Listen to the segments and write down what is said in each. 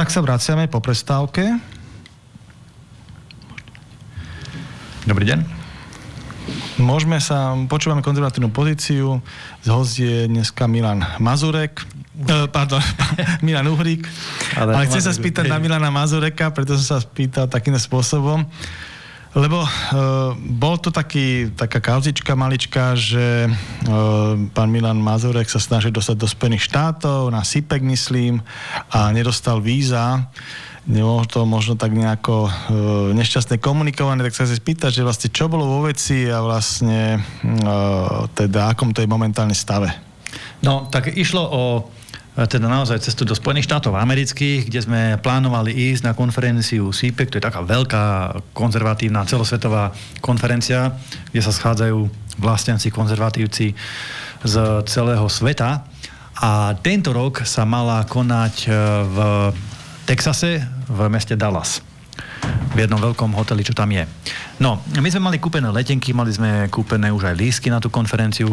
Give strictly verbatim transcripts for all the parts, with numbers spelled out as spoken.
Tak sa vraciame po prestávke. Dobrý deň. Môžeme sa, počúvame konzervatívnu pozíciu. Z host je dneska Milan Mazurek. E, pardon, Milan Uhrík. Ale, Ale chcem sa spýtať na Milana Mazureka, preto som sa spýtal takým spôsobom. Lebo e, bol to taký, taká kauzička malička, že e, pán Milan Mazurek sa snažil dostať do Spojených štátov, na SIPEC myslím, a nedostal víza. Nebolo to možno tak nejako e, nešťastné komunikované, tak sa si spýtať, že vlastne čo bolo vo veci a vlastne e, teda akom to je momentálne stave. No, tak išlo o teda naozaj cestu do Spojených štátov amerických, kde sme plánovali ísť na konferenciu SIPEC, to je taká veľká konzervatívna celosvetová konferencia, kde sa schádzajú vlastenci, konzervatívci z celého sveta. A tento rok sa mala konať v Texase, v meste Dallas. V jednom veľkom hoteli, čo tam je. No, my sme mali kúpené letenky, mali sme kúpené už aj lístky na tú konferenciu,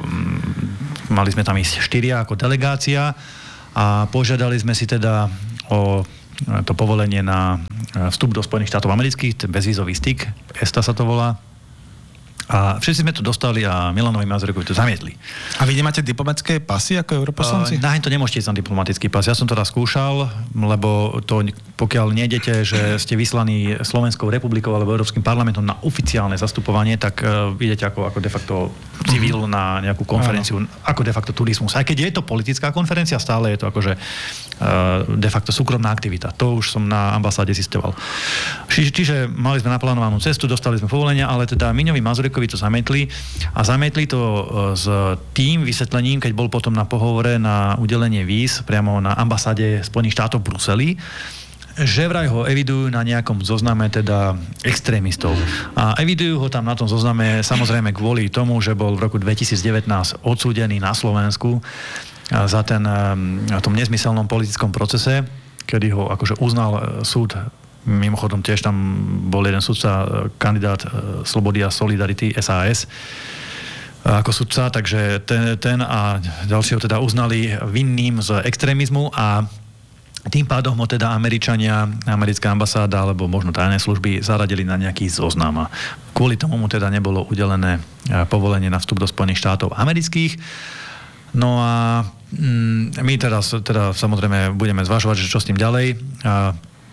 mali sme tam ísť štyria ako delegácia a požiadali sme si teda o to povolenie na vstup do Spojených štátov amerických, bezvízový styk, ESTA sa to volá. A všetci sme to dostali a Milanovi Mazurekovi to zamietli. A vy nemáte diplomatické pasy ako europoslanci? Uh, na to nemôžete ísť na diplomatický pas. Ja som to raz skúšal, lebo to, pokiaľ nejdete, že ste vyslaní Slovenskou republikou alebo Európskym parlamentom na oficiálne zastupovanie, tak uh, idete ako, ako de facto civil na nejakú konferenciu, uh-huh. ako de facto turizmus. Aj keď je to politická konferencia, stále je to akože uh, de facto súkromná aktivita. To už som na ambasáde zistoval. Čiže, čiže mali sme naplánovanú cestu, dostali sme povolenia, ale teda Miňovi Mazurek to zamietli a zamietli to s tým vysvetlením, keď bol potom na pohovore na udelenie víz priamo na ambasáde Spojených štátov v Bruseli, že vraj ho evidujú na nejakom zozname teda extrémistov. A evidujú ho tam na tom zozname samozrejme kvôli tomu, že bol v roku dvetisícdevätnásť odsúdený na Slovensku za ten na tom nezmyselnom politickom procese, kedy ho akože uznal súd. Mimochodom tiež tam bol jeden sudca, kandidát Slobody a Solidarity, es a es, ako sudca, takže ten, ten a ďalšieho teda uznali vinným z extrémizmu a tým pádom ho teda Američania, americká ambasáda alebo možno tajné služby zaradili na nejaký zoznam. Kvôli tomu mu teda nebolo udelené povolenie na vstup do Spojených štátov amerických. No a mm, my teraz teda samozrejme budeme zvažovať, že čo s tým ďalej. A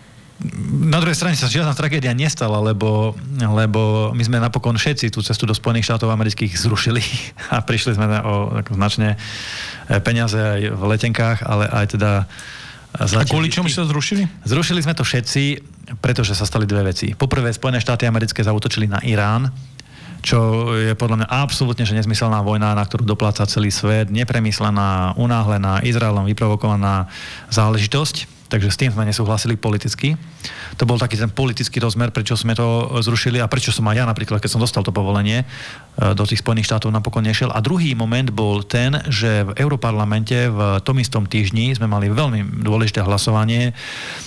na druhej strane sa žiadna tragédia nestala, lebo, lebo my sme napokon všetci tú cestu do Spojených štátov amerických zrušili a prišli sme o značne peniaze aj v letenkách, ale aj teda... A kvôli čomu ste to zrušili? Zrušili sme to všetci, pretože sa stali dve veci. Poprvé, Spojené štáty americké zaútočili na Irán, čo je podľa mňa absolútne že nezmyselná vojna, na ktorú dopláca celý svet, nepremyslená, unáhlená, Izraelom vyprovokovaná záležitosť. Takže s tým sme nesúhlasili politicky. To bol taký ten politický rozmer, prečo sme to zrušili a prečo som aj ja napríklad, keď som dostal to povolenie, do tých Spojených štátov napokon nešiel. A druhý moment bol ten, že v Europarlamente v tom istom týždni sme mali veľmi dôležité hlasovanie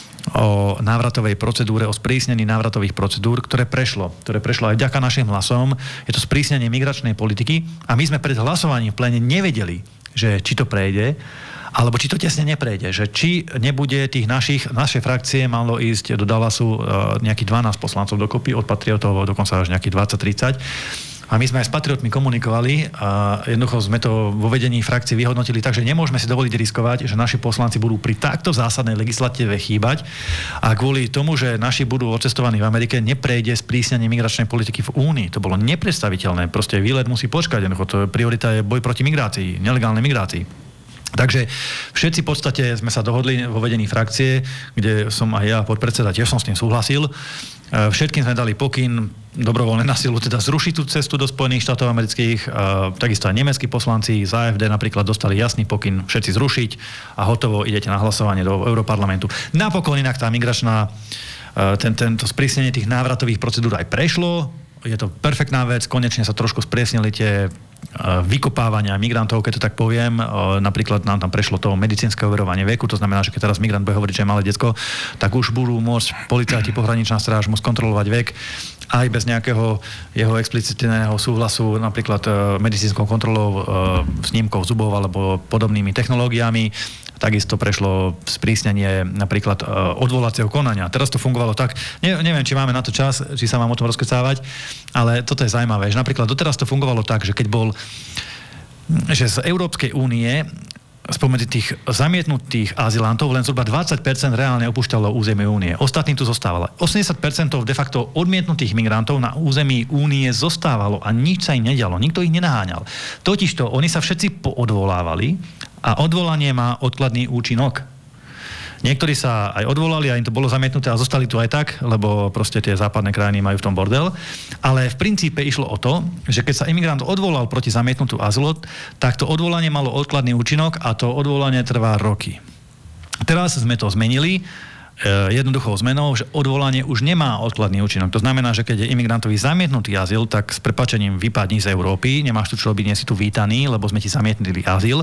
o návratovej procedúre, o sprísnení návratových procedúr, ktoré prešlo. Ktoré prešlo aj vďaka našim hlasom. Je to sprísnenie migračnej politiky a my sme pred hlasovaním v pléne nevedeli, že či to prejde, alebo či to tesne neprejde, že či nebude tých našich, našej frakcie malo ísť do Dallasu nejakých dvanásť poslancov dokopy, od patriotov dokonca až nejakých dvadsať tridsať. A my sme aj s patriotmi komunikovali a jednoducho sme to vo vedení frakcie vyhodnotili, takže nemôžeme si dovoliť riskovať, že naši poslanci budú pri takto zásadnej legislatíve chýbať a kvôli tomu, že naši budú odcestovaní v Amerike, neprejde sprísnenie migračnej politiky v Únii. To bolo nepredstaviteľné. Proste výlet musí počkať. Jednoducho to priorita je boj proti migrácii, nelegálnej migrácii. Takže všetci v podstate sme sa dohodli vo vedení frakcie, kde som aj ja podpredseda, tiež som s tým súhlasil. Všetkým sme dali pokyn dobrovoľne na silu, teda zrušiť tú cestu do Spojených štátov amerických. Takisto aj nemeckí poslanci z á ef dé napríklad dostali jasný pokyn všetci zrušiť a hotovo idete na hlasovanie do Europarlamentu. Napokon inak tá migračná, ten, tento sprísnenie tých návratových procedúr aj prešlo. Je to perfektná vec, konečne sa trošku spriesnili tie vykopávania migrantov, keď to tak poviem. Napríklad nám tam prešlo to medicínske overovanie veku, to znamená, že keď teraz migrant bude hovoriť, že je malé decko, tak už budú môcť policajti, pohraničná stráž môcť kontrolovať vek aj bez nejakého jeho explicitného súhlasu, napríklad e, medicínskou kontrolou e, snímkov zubov alebo podobnými technológiami. Takisto prešlo sprísnenie napríklad e, odvolacieho konania. Teraz to fungovalo tak, ne, neviem, či máme na to čas, či sa mám o tom rozkecávať, ale toto je zaujímavé, že napríklad doteraz to fungovalo tak, že keď bol, že z Európskej únie spomedzi tých zamietnutých azylantov len zhruba dvadsať percent reálne opúšťalo územie únie. Ostatní tu zostávalo. osemdesiat percent de facto odmietnutých migrantov na území únie zostávalo a nič sa im nedialo. Nikto ich nenaháňal. Totižto oni sa všetci poodvolávali a odvolanie má odkladný účinok. Niektorí sa aj odvolali a im to bolo zamietnuté a zostali tu aj tak, lebo proste tie západné krajiny majú v tom bordel. Ale v princípe išlo o to, že keď sa imigrant odvolal proti zamietnutú azylu, tak to odvolanie malo odkladný účinok a to odvolanie trvá roky. Teraz sme to zmenili jednoduchou zmenou, že odvolanie už nemá odkladný účinok. To znamená, že keď je imigrantovi zamietnutý azyl, tak s prepáčením vypadni z Európy, nemáš tu čo robiť, nie si tu vítaný, lebo sme ti zamietnili azyl.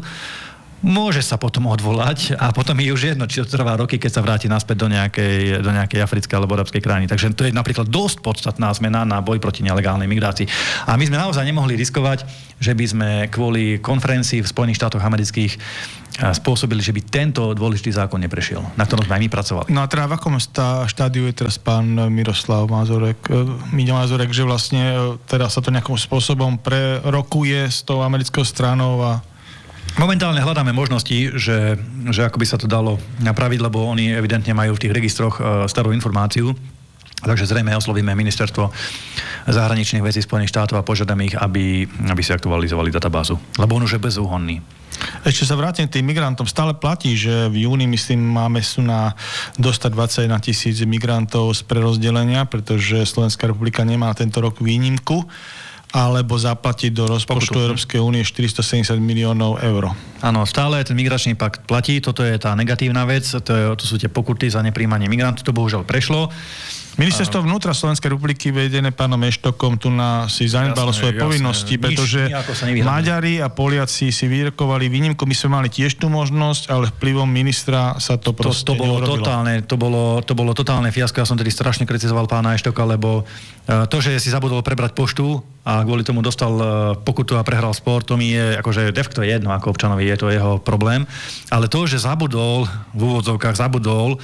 Môže sa potom odvolať a potom je už jedno, či to trvá roky, keď sa vráti naspäť do nejakej, do nejakej africkej alebo arabskej krajiny. Takže to je napríklad dosť podstatná zmena na boj proti nelegálnej migrácii. A my sme naozaj nemohli riskovať, že by sme kvôli konferencii v Spojených štátoch amerických spôsobili, že by tento dôležitý zákon neprešiel, na ktorom sme aj my pracovali. No a teda v akom štádiu je teraz pán Miroslav Mazurek, Miňo Mazurek, že vlastne teraz sa to nejakým spôsobom prerokuje s tou americkou stranou a momentálne hľadáme možnosti, že, že ako by sa to dalo napraviť, lebo oni evidentne majú v tých registroch starú informáciu. Takže zrejme oslovíme ministerstvo zahraničných vecí Spojených štátov a požiadame ich, aby, aby si aktualizovali databázu. Lebo on už je bezúhonný. Ešte sa vrátim k tým migrantom. Stále platí, že v júni, myslím, máme sú na dostať dvadsaťjeden tisíc migrantov z prerozdelenia, pretože Slovenská republika nemá tento rok výnimku, alebo zaplatiť do rozpočtu Pokutu. Európskej únie štyristosedemdesiat miliónov eur. Áno, stále ten migračný pakt platí, toto je tá negatívna vec, to, je, to sú tie pokuty za nepríjmanie migrantov, to bohužiaľ prešlo. Ministerstvo vnútra Slovenskej republiky vedené pánom Eštokom tu na si zanedbalo svoje jasné, povinnosti, pretože Maďari a Poliaci si vyrokovali výnimku. My sme mali tiež tú možnosť, ale vplyvom ministra sa to proste to, to bolo neurobilo. Totálne, to, bolo, to bolo totálne fiasko. Ja som tedy strašne kritizoval pána Eštoka, lebo to, že si zabudol prebrať poštu a kvôli tomu dostal pokutu a prehral spor, to mi je akože de facto jedno ako občanovi, je to jeho problém. Ale to, že zabudol, v úvodzovkách zabudol,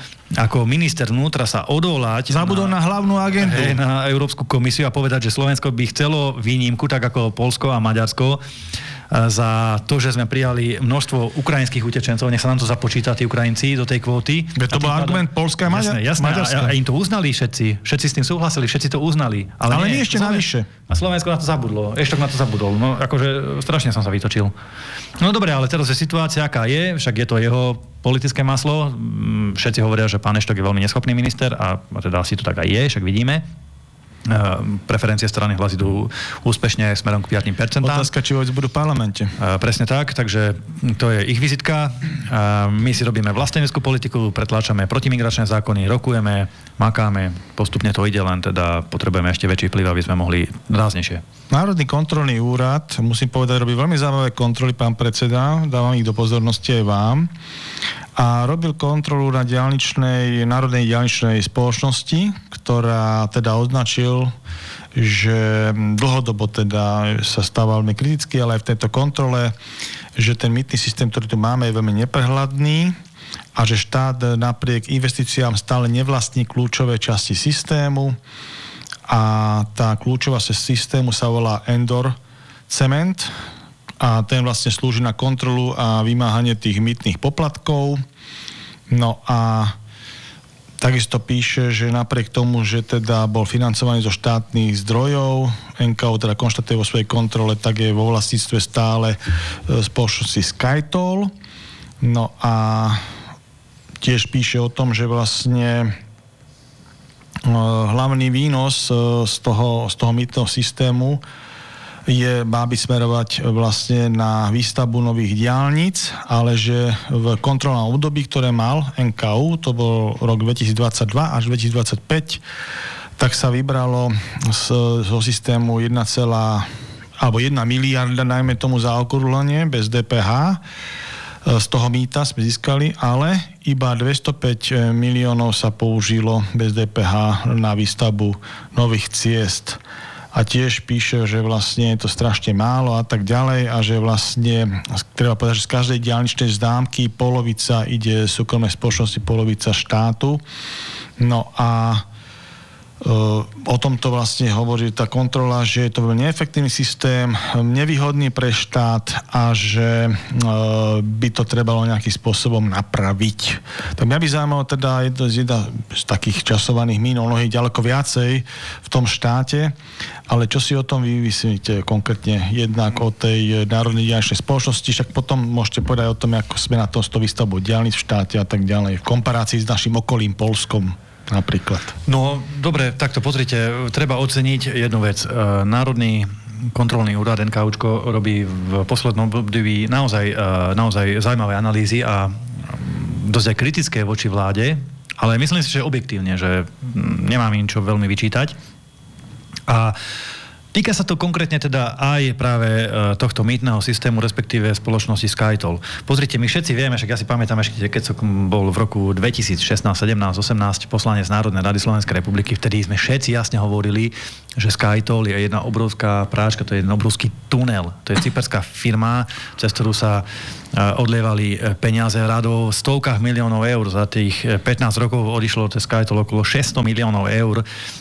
ako minister vnútra sa odvolať zabudol na, na hlavnú agendu. Hej, na Európsku komisiu a povedať, že Slovensko by chcelo výnimku, tak ako Poľsko a Maďarsko, za to, že sme prijali množstvo ukrajinských utečencov. Nech sa nám to započíta, tí Ukrajinci, do tej kvóty. Veď to bol argument Poľska a Maďarska. Jasné, jasné. A, a im to uznali všetci. Všetci s tým súhlasili, všetci to uznali. Ale, ale nie, nie ešte Sloven... navyše. A Slovensko na to zabudlo. Eštok na to zabudol. No akože strašne som sa vytočil. No dobre, ale teraz je situácia, aká je. Však je to jeho politické maslo. Všetci hovoria, že pán Eštok je veľmi neschopný minister a teda asi to tak aj je, však vidíme. Preferencie strany Hlas idú úspešne smerom k piatim percentám. Otázka, či vôbec budú v parlamente. Presne tak, takže to je ich vizitka. My si robíme vlasteneckú politiku, pretláčame protimigračné zákony, rokujeme, makáme, postupne to ide, len teda potrebujeme ešte väčší vplyv, aby sme mohli ráznejšie. Národný kontrolný úrad, musím povedať, robí veľmi zaujímavé kontroly, pán predseda, dávam ich do pozornosti aj vám. A robil kontrolu na diaľničnej, národnej diaľničnej spoločnosti, ktorá teda označil, že dlhodobo teda sa stáva veľmi kriticky, ale aj v tejto kontrole, že ten mýtny systém, ktorý tu máme, je veľmi neprehľadný a že štát napriek investíciám stále nevlastní kľúčové časti systému a tá kľúčová časť systému sa volá Endor Cement, a ten vlastne slúži na kontrolu a vymáhanie tých mýtnych poplatkov. No a takisto píše, že napriek tomu, že teda bol financovaný zo štátnych zdrojov, en ká ó teda konštatuje vo svojej kontrole, tak je vo vlastníctve stále spoločnosti SkyToll. No a tiež píše o tom, že vlastne hlavný výnos z toho, z toho mýtneho systému je, má by smerovať vlastne na výstavbu nových diaľnic, ale že v kontrolnom období, ktoré mal en ká ó, to bol rok dvetisícdvadsaťdva až dvetisícdvadsaťpäť, tak sa vybralo z, zo systému jedna, alebo jedna miliarda, najmä tomu za okrúhlenie, bez dé pé há, z toho mýta sme získali, ale iba dvestopäť miliónov sa použilo bez dé pé há na výstavbu nových ciest. A tiež píše, že vlastne je to strašne málo a tak ďalej a že vlastne treba povedať, že z každej diaľničnej známky polovica ide súkromnej spoločnosti, polovica štátu. No a o tomto vlastne hovorí tá kontrola, že je to veľmi neefektívny systém, nevýhodný pre štát a že by to trebalo nejakým spôsobom napraviť. Tak mňa by zaujímalo teda jedna z takých časovaných mín, ono je ďaleko viacej v tom štáte, ale čo si o tom vy myslíte konkrétne jednak o tej národnej diaľničnej spoločnosti, však potom môžete povedať o tom, ako sme na to s tou výstavbou diaľnic v štáte a tak ďalej, v komparácii s našim okolím Poľskom. Napríklad. No, dobre, takto pozrite, treba oceniť jednu vec. Národný kontrolný úrad NKUčko robí v poslednom období naozaj, naozaj zaujímavé analýzy a dosť aj kritické voči vláde, ale myslím si, že objektívne, že nemám im čo veľmi vyčítať. A týka sa to konkrétne teda aj práve tohto mýtneho systému, respektíve spoločnosti SkyToll. Pozrite, my všetci vieme, však ja si pamätám ešte, keď som bol v roku dvetisícšestnásť, sedemnásť, osemnásť poslanec Národnej rady Slovenskej republiky, vtedy sme všetci jasne hovorili, že SkyToll je jedna obrovská práčka, to je jeden obrovský tunel. To je cyperská firma, cez ktorú sa odlievali peniaze radov v stovkách miliónov eur. Za tých pätnásť rokov odišlo cez SkyToll okolo šesťsto miliónov eur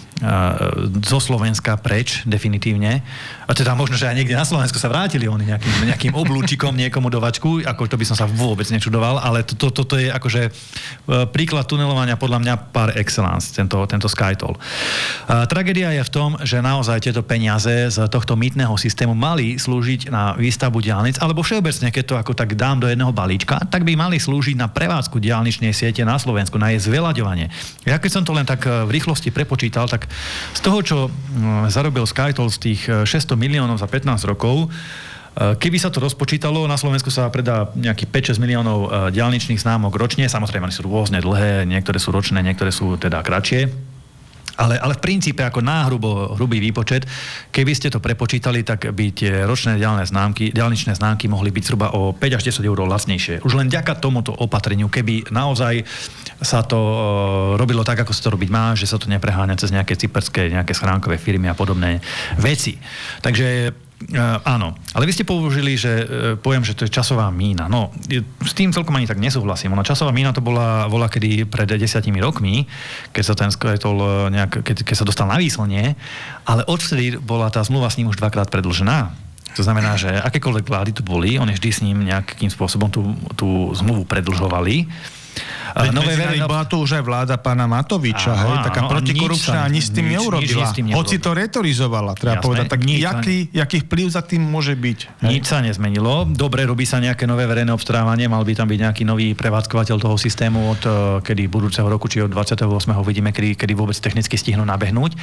zo Slovenska preč, definitívne. A teda možno, že aj niekde na Slovensku sa vrátili oni nejakým, nejakým oblúčikom niekomu do vačku, ako to by som sa vôbec nečudoval, ale toto to, to je akože príklad tunelovania podľa mňa par excellence, tento, tento SkyToll. A tragédia je v tom, že naozaj tieto peniaze z tohto mýtneho systému mali slúžiť na výstavbu diaľnic, alebo všeobecne, keď to ako tak dám do jedného balíčka, tak by mali slúžiť na prevádzku diaľničnej siete na Slovensku, na jej zveľaďovanie. Ja keď som to len tak v rýchlosti prepočítal, tak z toho, čo zarobil SkyToll z tých šesťsto miliónov za pätnásť rokov, keby sa to rozpočítalo, na Slovensku sa predá nejakých päť šesť miliónov diaľničných známok ročne, samozrejme sú rôzne dlhé, niektoré sú ročné, niektoré sú teda kratšie. Ale, ale v princípe ako náhrubo hrubý výpočet, keby ste to prepočítali, tak by tie ročné diaľné známky, diaľničné známky mohli byť zhruba o päť až desať eur lacnejšie. Už len vďaka tomuto opatreniu, keby naozaj sa to uh, robilo tak, ako sa to robiť má, že sa to nepreháňa cez nejaké cyperské, nejaké schránkové firmy a podobné veci. Takže Uh, áno, ale vy ste použili, že uh, poviem, že to je časová mína. No, s tým celkom ani tak nesúhlasím. Ona časová mína to bola, bola kedy pred desiatimi rokmi, keď sa ten SkyToll nejak, keď, keď sa dostal na výslnie, ale odvtedy bola tá zmluva s ním už dvakrát predĺžená. To znamená, že akékoľvek vlády tu boli, oni vždy s ním nejakým spôsobom tú, tú zmluvu predĺžovali. Nové verejno... Bola tu už aj vláda pána Matoviča, áno, hej, taká áno, protikorupčná, ani s tým nič, neurobila. Nič, nič Hoci to retorizovala, treba Jasné, povedať. Tak jaký, jaký vplyv za tým môže byť? Hej? Nič sa nezmenilo. Dobre, robí sa nejaké nové verejné obstarávanie, mal by tam byť nejaký nový prevádzkovateľ toho systému od kedy budúceho roku, či od dvadsiateho ôsmeho vidíme, kedy, kedy vôbec technicky stihnú nabehnúť.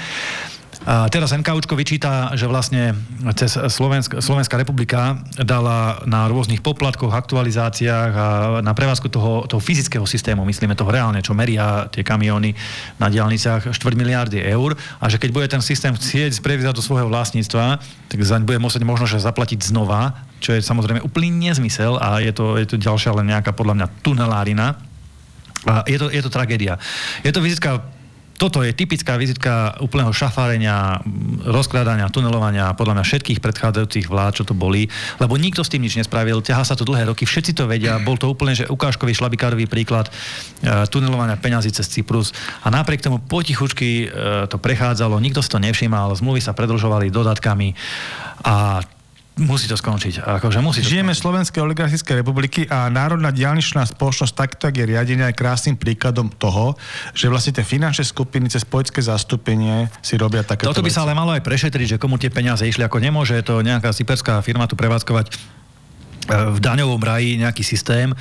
A teraz NKUčko vyčíta, že vlastne cez Slovensk, Slovenská republika dala na rôznych poplatkoch, aktualizáciách a na prevádzku toho, toho fyzického systému, myslíme toho reálne, čo meria tie kamióny na diaľniciach, štvrť miliardy eur a že keď bude ten systém chcieť prevziať do svojho vlastníctva, tak zaň bude musieť možno že zaplatiť znova, čo je samozrejme úplný nezmysel a je to, je to ďalšia len nejaká podľa mňa tunelárina. A je to, je to tragédia. Je to vizitka. Toto je typická vizitka úplného šafárenia, rozkrádania, tunelovania podľa mňa všetkých predchádzajúcich vlád, čo to boli, lebo nikto s tým nič nespravil, ťahá sa to dlhé roky, všetci to vedia, bol to úplne že ukážkový šlabikárový príklad uh, tunelovania peňazí cez Cyprus a napriek tomu potichučky uh, to prechádzalo, nikto si to nevšímal, zmluvy sa predĺžovali dodatkami a musí to skončiť. Akože musí to Žijeme skončiť. v Slovenskej oligarchickej republiky a Národná diaľničná spoločnosť takto je riadená aj krásnym príkladom toho, že vlastne tie finančné skupiny cez politické zastúpenie si robia takéto Toto by veci. sa ale malo aj prešetriť, že komu tie peniaze išli, ako nemôže to nejaká cyperská firma tu prevádzkovať v daňovom raji nejaký systém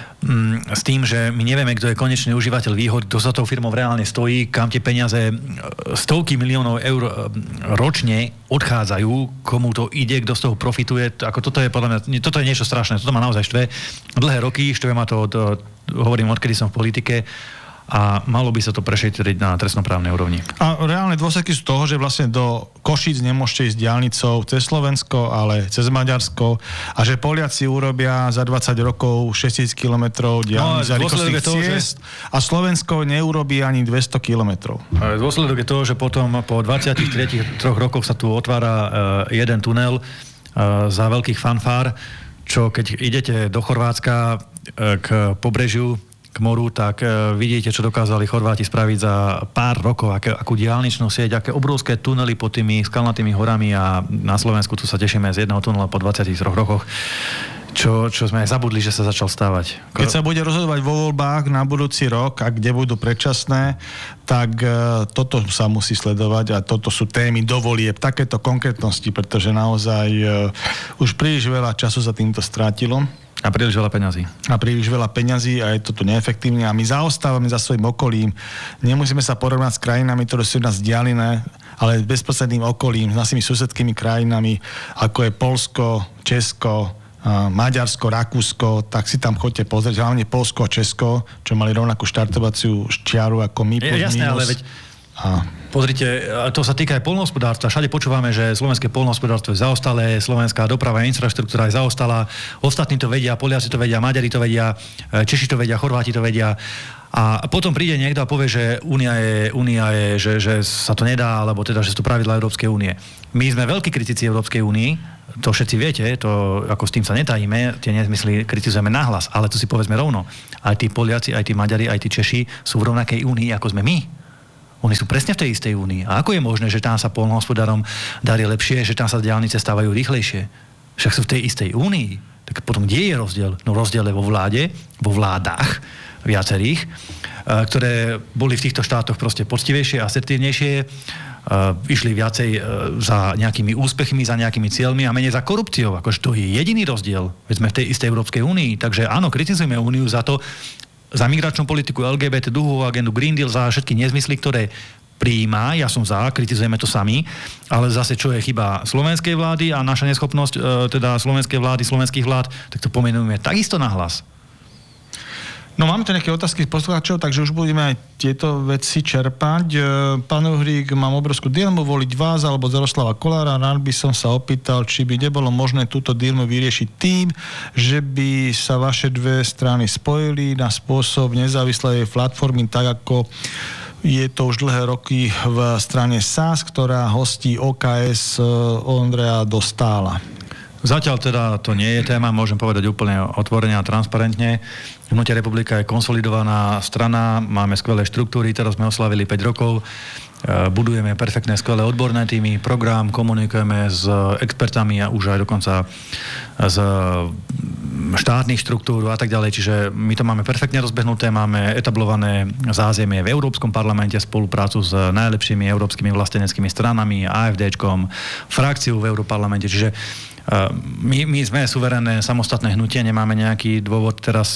s tým, že my nevieme, kto je konečný užívateľ výhod, kto za tou firmou reálne stojí, kam tie peniaze stovky miliónov eur ročne odchádzajú, komu to ide, kto z toho profituje. Ako toto je podľa mňa, toto je niečo strašné, toto ma naozaj štve. Dlhé roky, štve ma to, od, hovorím, odkedy som v politike. a malo by sa to prešetriť na trestnoprávnej úrovni. A reálne dôsledky sú toho, že vlastne do Košíc nemôžete ísť diaľnicou cez Slovensko, ale cez Maďarsko a že Poliaci urobia za dvadsať rokov šesťtisíc kilometrov diaľnic za rýchlostných ciest a Slovensko neurobí ani dvesto kilometrov. Dôsledok je toho, že potom po dvadsiatich troch rokoch sa tu otvára uh, jeden tunel uh, za veľkých fanfár, čo keď idete do Chorvátska uh, k pobrežiu, k moru, tak uh, vidíte, čo dokázali Chorváti spraviť za pár rokov, aké, akú diaľničnú sieť, aké obrovské tunely pod tými skalnatými horami a na Slovensku tu sa tešíme z jedného tunela po dvadsiatich troch rokoch. Čo, čo sme aj zabudli, že sa začal stávať. Keď sa bude rozhodovať vo voľbách na budúci rok a kde budú predčasné, tak uh, toto sa musí sledovať a toto sú témy do volieb, takéto konkrétnosti, pretože naozaj uh, už príliš veľa času sa týmto strátilo. A príliš veľa peňazí. A príliš veľa peňazí a je to tu neefektívne a my zaostávame za svojím okolím. Nemusíme sa porovnať s krajinami, ktoré sú nás vzdialené, ale bezprostredným okolím, s našimi susedskými krajinami, ako je Poľsko, Česko, Maďarsko, Rakúsko, tak si tam chodte pozrieť, hlavne Poľsko a Česko, čo mali rovnakú štartovaciu čiaru ako my. Je, jasné, ale veď a... pozrite, to sa týka aj poľnohospodárstva. Všade počúvame, že slovenské poľnohospodárstvo je zaostalé, slovenská doprava a infraštruktúra je zaostala, ostatní to vedia, Poliaci to vedia, Maďari to vedia, Češi to vedia, Chorváti to vedia. A potom príde niekto a povie, že únia je, únia je že, že sa to nedá, alebo teda, že sú to pravidlá Európskej únie. My sme veľkí kritici Európskej únii, to všetci viete, to ako s tým sa netajíme, tie nezmysly kritizujeme nahlas, ale tu si povedzme rovno. Aj tí Poliaci, aj tí Maďari, aj tí Češi sú v rovnakej únii, ako sme my. Oni sú presne v tej istej únii. A ako je možné, že tam sa poľnohospodárom darí lepšie, že tam sa diaľnice stávajú rýchlejšie? Však sú v tej istej únii. Tak potom kde je rozdiel? No rozdiel je vo vláde, vo vládach viacerých, ktoré boli v týchto štátoch proste poctivejšie, asertívnejšie, išli viacej za nejakými úspechmi, za nejakými cieľmi a menej za korupciou. Akože to je jediný rozdiel. Veď sme v tej istej Európskej únii. Takže áno, kritizujeme úniu za to, za migračnú politiku, el gé bé té, dlhovú agendu, Green Deal, za všetky nezmysly, ktoré prijíma, ja som za, kritizujeme to sami, ale zase čo je chyba slovenskej vlády a naša neschopnosť, teda slovenskej vlády, slovenských vlád, tak to pomenujeme takisto nahlas. No máme tu nejaké otázky z poslucháčov, takže už budeme aj tieto veci čerpať. Pán Uhrík, mám obrovskú dilemu voliť vás alebo Jaroslava Kollára. Rád by som sa opýtal, či by nebolo možné túto dilemu vyriešiť tým, že by sa vaše dve strany spojili na spôsob nezávislej platformy, tak ako je to už dlhé roky v strane es a es, ktorá hostí ó ká es Ondreja Dostála. Zatiaľ teda to nie je téma, môžem povedať úplne otvorene a transparentne. Hnutie Republika je konsolidovaná strana, máme skvelé štruktúry, teraz sme oslavili päť rokov, budujeme perfektné, skvelé odborné týmy, program, komunikujeme s expertami a už aj dokonca z štátnych štruktúr a tak ďalej, čiže my to máme perfektne rozbehnuté, máme etablované zázemie v Európskom parlamente, spoluprácu s najlepšími európskymi vlasteneckými stranami, AfDčkom, frakciu v Európarlamente, čiže My, my sme suverénne samostatné hnutie, nemáme nejaký dôvod teraz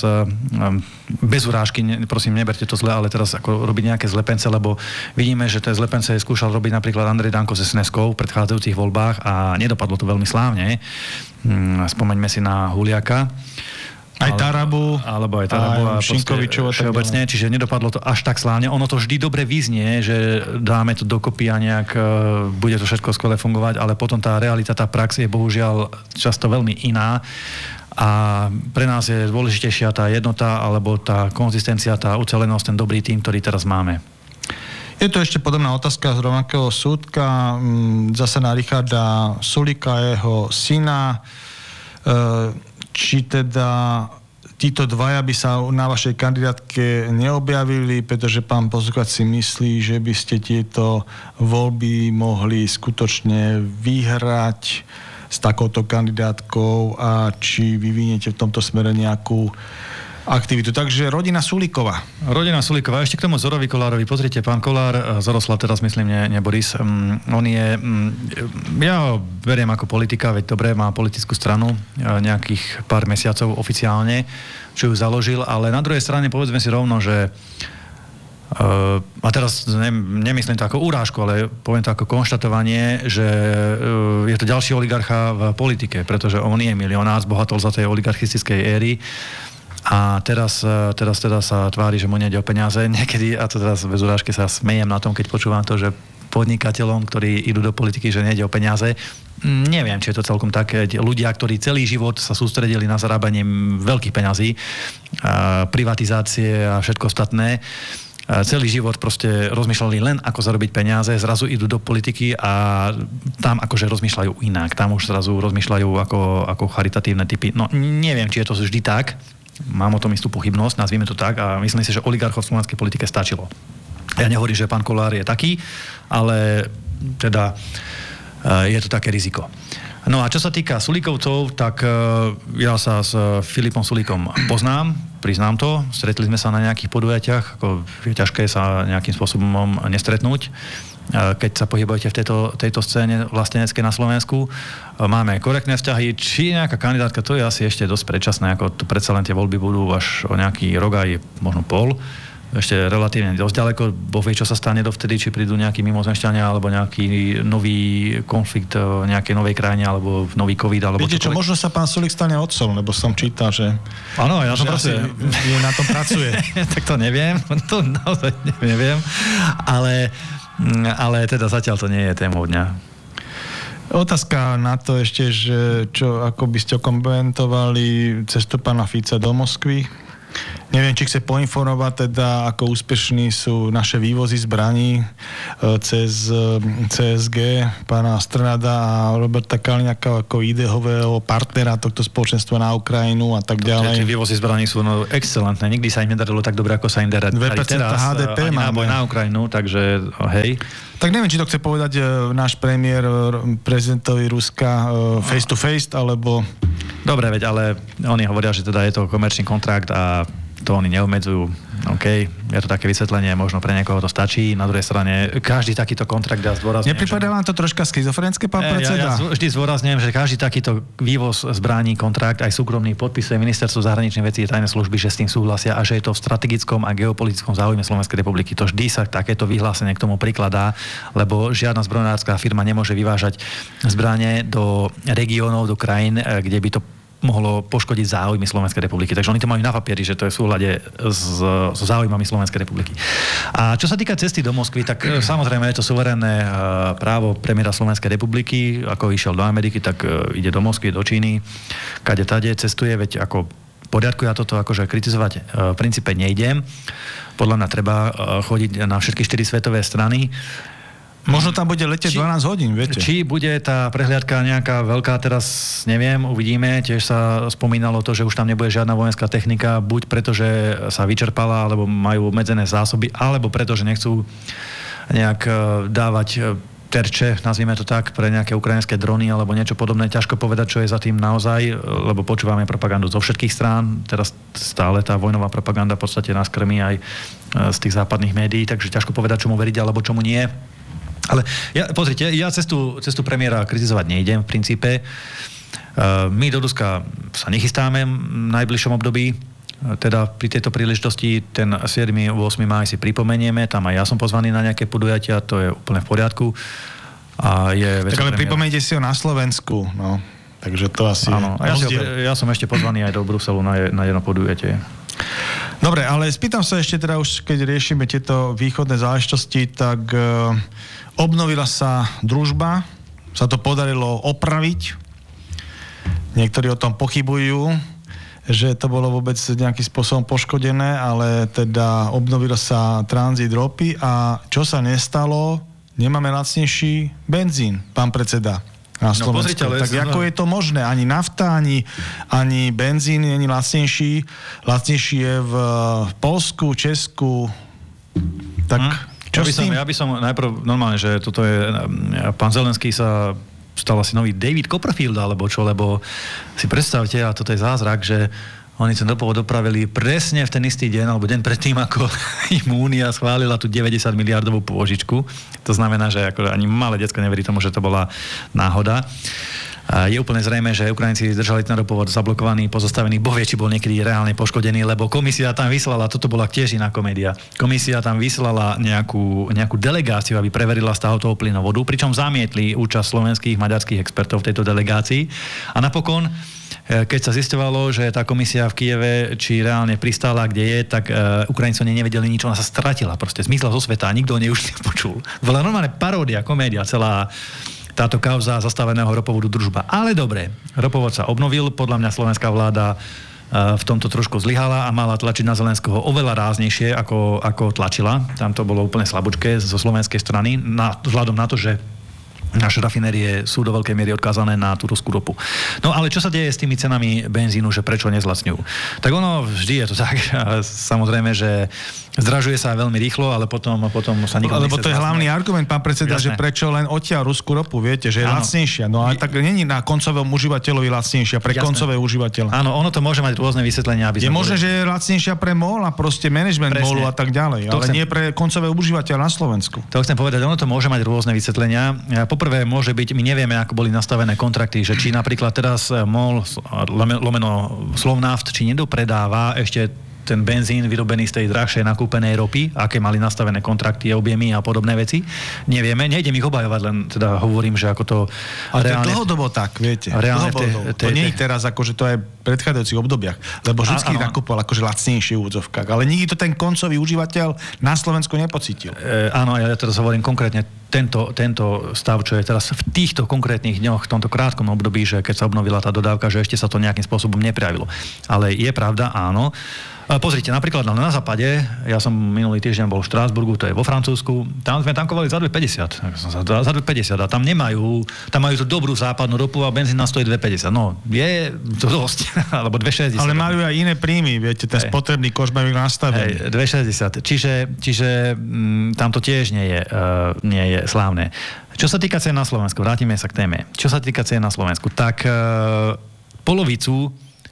bez urážky, ne, prosím, neberte to zle, ale teraz ako robiť nejaké zlepence, lebo vidíme, že tie zlepence skúšal robiť napríklad Andrej Danko s es en eskou v predchádzajúcich voľbách a nedopadlo to veľmi slávne. Spomeňme si na Huliaka. Aj Tarabu, alebo aj Tarabu a Šinkovičovo všeobecne, čiže nedopadlo to až tak slávne. Ono to vždy dobre vyznie, že dáme to dokopy a nejak uh, bude to všetko skvelé fungovať, ale potom tá realita, tá prax je bohužiaľ často veľmi iná a pre nás je dôležitejšia tá jednota alebo tá konzistencia, tá ucelenosť, ten dobrý tým, ktorý teraz máme. Je to ešte podobná otázka z rovnakého súdka, zase na Richarda Sulíka, jeho syna. Uh, či teda títo dvaja by sa na vašej kandidátke neobjavili, pretože pán poslucháč si myslí, že by ste tieto voľby mohli skutočne vyhrať s takouto kandidátkou a či vyviniete v tomto smere nejakú aktivitu. Takže rodina Sulíková. Rodina Sulíková. Ešte k tomu Zorovi Kollárovi. Pozrite, pán Kollár, Zoroslav teraz myslím, nie, nie Boris. Um, on je, um, ja ho beriem ako politika, veď dobre, má politickú stranu nejakých pár mesiacov oficiálne, čo ju založil, ale na druhej strane povedzme si rovno, že uh, a teraz ne, nemyslím to ako urážku, ale poviem to ako konštatovanie, že uh, je to ďalší oligarcha v politike, pretože on je milionár, zbohatol za tej oligarchistickej éry. A teraz, teraz teda sa tvári, že mu nejde o peniaze. Niekedy, a to teraz bez urážky sa smejem na tom, keď počúvam to, že podnikateľom, ktorí idú do politiky, že nejde o peniaze. Neviem, či je to celkom tak. Ľudia, ktorí celý život sa sústredili na zarábanie veľkých peňazí, privatizácie a všetko ostatné, celý život proste rozmýšľali len, ako zarobiť peniaze, zrazu idú do politiky a tam akože rozmýšľajú inak. Tam už zrazu rozmýšľajú ako, ako charitatívne typy. No neviem, či je to vždy tak. Mám o tom istú pochybnosť, nazvime to tak, a myslím si, že oligarchov v slovenskej politike stačilo. Ja nehovorím, že pán Kollár je taký, ale teda je to také riziko. No a čo sa týka Sulíkovcov, tak ja sa s Filipom Sulíkom poznám, priznám to, stretli sme sa na nejakých podujatiach, ako je ťažké sa nejakým spôsobom nestretnúť, keď sa pohybujete v tejto, tejto scéne vlasteneckej na Slovensku. Máme korektné vzťahy, či nejaká kandidátka, to je asi ešte dosť predčasné, ako to predsa len tie voľby budú až o nejaký rok aj možno pol. Ešte relatívne dosť ďaleko, Boh vie, čo sa stane dovtedy, či prídu nejakí mimozemšťania, alebo nejaký nový konflikt v nejakej novej krajine, alebo nový COVID, alebo viete čo, možno sa pán Sulík stane otcom, lebo som čítal, že... Áno, ja na tom pracuje. Je na tom pracuje. Tak to neviem, to naozaj neviem, ale, ale teda zatiaľ to nie je témou dňa. Otázka na to ešte, že čo, ako by ste komentovali cestu pána Fica do Moskvy. Neviem, či chce poinformovať teda, ako úspešní sú naše vývozy zbraní cez cé es gé, pána Strnada a Roberta Kaliňáka ako ideového partnera tohto spoločenstva na Ukrajinu a tak ďalej. Tie vývozy zbraní sú no, excelentné. Nikdy sa im nedarilo tak dobre, ako sa im darí dve percentá há dé pé máme na Ukrajinu, takže hej. Tak neviem, či to chce povedať náš premiér prezidentovi Ruska face to face, alebo... Dobre, veď, ale oni hovoria, že teda je to komerčný kontrakt a to oni neobmedzujú. OK, je to také vysvetlenie, možno pre niekoho to stačí. Na druhej strane, každý takýto kontrakt, ja zdôrazňujem... Nepripadá vám to troška schizofrenské, pán predseda? Ja, ja vždy zdôrazňujem, že každý takýto vývoz zbraní, kontrakt, aj súkromný, podpisuje Ministerstvo zahraničných vecí a tajné služby, že s tým súhlasia a že je to v strategickom a geopolitickom záujme Slovenskej republiky. To vždy sa takéto vyhlásenie k tomu prikladá, lebo žiadna zbrojnárska firma nemôže vyvážať zbrane do regiónov, do krajín, kde by to mohlo poškodiť záujmy Slovenskej republiky. Takže oni to majú na papieri, že to je v súhľade s, s záujmami Slovenskej republiky. A čo sa týka cesty do Moskvy, tak samozrejme je to suverénne právo premiéra Slovenskej republiky. Ako išiel do Ameriky, tak ide do Moskvy, do Číny, kade tade cestuje, veď ako v poriadku, ja toto akože kritizovať v princípe nejdem. Podľa mňa treba chodiť na všetky štyri svetové strany. Možno tam bude letieť či, dvanásť hodín, viete. Či bude tá prehliadka nejaká veľká, teraz neviem, uvidíme. Tiež sa spomínalo to, že už tam nebude žiadna vojenská technika, buď preto, že sa vyčerpala, alebo majú obmedzené zásoby, alebo preto, že nechcú nejak dávať terče, nazvime to tak, pre nejaké ukrajinské drony alebo niečo podobné. Ťažko povedať, čo je za tým naozaj, lebo počúvame propagandu zo všetkých strán. Teraz stále tá vojnová propaganda v podstate nás krmí aj z tých západných médií, takže ťažko povedať, čomu veriť alebo čomu nie. Ale ja, pozrite, ja cestu, cestu premiéra kritizovať nejdem v princípe. My do Ruska sa nechystáme v najbližšom období. Teda pri tejto príležitosti ten siedmy ôsmy máj si pripomenieme. Tam aj ja som pozvaný na nejaké podujatia, to je úplne v poriadku. A je tak ale pripomeniete si ho na Slovensku, no. Takže to asi... Áno, ja, si, ja som ešte pozvaný aj do Bruselu na, na jedno podujatie. Dobre, ale spýtam sa ešte teda už, keď riešime tieto východné záležitosti, tak e, obnovila sa družba, sa to podarilo opraviť. Niektorí o tom pochybujú, že to bolo vôbec nejakým spôsobom poškodené, ale teda obnovila sa tranzit ropy a čo sa nestalo, nemáme lacnejší benzín, pán predseda. Na Slovensku. No, pozrite, ale tak ako je to možné? Ani nafta, ani, ani benzín nie je lacnejší. Lacnejší je v Poľsku, Česku. Tak hm? čo ja by, som, ja by som najprv normálne, že toto je... Pán Zelenský sa stal asi nový David Copperfield, alebo čo, lebo si predstavte, a toto je zázrak, že oni ten dopovod dopravili presne v ten istý deň, alebo deň predtým, ako im Únia schválila tú deväťdesiat miliardovú pôžičku. To znamená, že ako ani malé decko neverí tomu, že to bola náhoda. A je úplne zrejme, že Ukrajinci držali ten ropovod zablokovaný, pozostavený, boh vie, či bol niekedy reálne poškodený, lebo komisia tam vyslala, toto bola tiež iná komédia, komisia tam vyslala nejakú, nejakú delegáciu, aby preverila stav toho plynovodu, pričom zamietli účasť slovenských, maďarských expertov v tejto delegácii. A napokon keď sa zisťovalo, že tá komisia v Kyjeve, či reálne pristála, kde je, tak uh, Ukrajinci o nej nevedeli nič, ona sa stratila, proste zmizla zo sveta a nikto o nej už nepočul. Bola normálne paródia, komédia, celá táto kauza zastaveného ropovodu Družba. Ale dobre, ropovod sa obnovil, podľa mňa slovenská vláda v tomto trošku zlyhala a mala tlačiť na Zelenského oveľa ráznejšie, ako, ako tlačila. Tam to bolo úplne slabúčké zo slovenskej strany, na, vzhľadom na to, že naše rafinérie sú do veľkej miery odkázané na tú ruskú ropu. No ale čo sa deje s tými cenami benzínu, že prečo nezlacňujú? Tak ono vždy je to tak, samozrejme, že zdražuje sa veľmi rýchlo, ale potom, potom sa nikto nechce. Lebo to je hlavný argument, pán predseda, Jasné. Že prečo len odtiaľ ruskú ropu, viete, že je ano. Lacnejšia. No ale tak není na koncovom užívateľovi lacnejšia, pre Jasné. Koncové užívateľa. Áno, ono to môže mať rôzne vysvetlenia. Aby je možné, že je lacnejšia pre MOL a proste management MOLu a tak ďalej, to ale chcem... nie pre koncové užívateľa na Slovensku. To chcem povedať, ono to môže mať rôzne vysvetlenia. Poprvé môže byť, my nevieme, ako boli nastavené kontrakty, že či napríklad teraz MOL, lomeno Slovnaft, či nedopredáva ešte ten benzín vyrobený z tej drahšej nakúpenej ropy, aké mali nastavené kontrakty, objemy a podobné veci. Nevieme, nejdem ich obhajovať, len teda hovorím, že ako to ale reálne... Ale to je dlhodobo tak, viete. Reálne dlhodobo. Te, te, to nie je teraz, akože to je v predchádzajúcich obdobiach, lebo vždycky nakupoval akože lacnejšie v úvodzovkách, ale nikdy to ten koncový užívateľ na Slovensku nepocítil. E, áno, ja teraz hovorím konkrétne tento, tento stav, čo je teraz v týchto konkrétnych dňoch, v tomto krátkom období, že keď sa obnovila tá dodávka, že ešte sa to nejakým spôsobom neprejavilo. Ale je pravda, áno. Pozrite, napríklad na západe, ja som minulý týždeň bol v Štrásburgu, to je vo Francúzsku, tam sme tankovali za dve päťdesiat. Za dve päťdesiat a tam nemajú, tam majú tú dobrú západnú ropu a benzín na stojí dve päťdesiat. No, je to dosť, alebo dve šesťdesiat. Ale majú aj iné príjmy, viete, ten spotrebný koš majú nastavený. dve šesťdesiat. Čiže, čiže m, tam to tiež nie je, uh, nie je slávne. Čo sa týka cien na Slovensku, vrátime sa k téme. Čo sa týka cien na Slovensku, tak uh, polovicu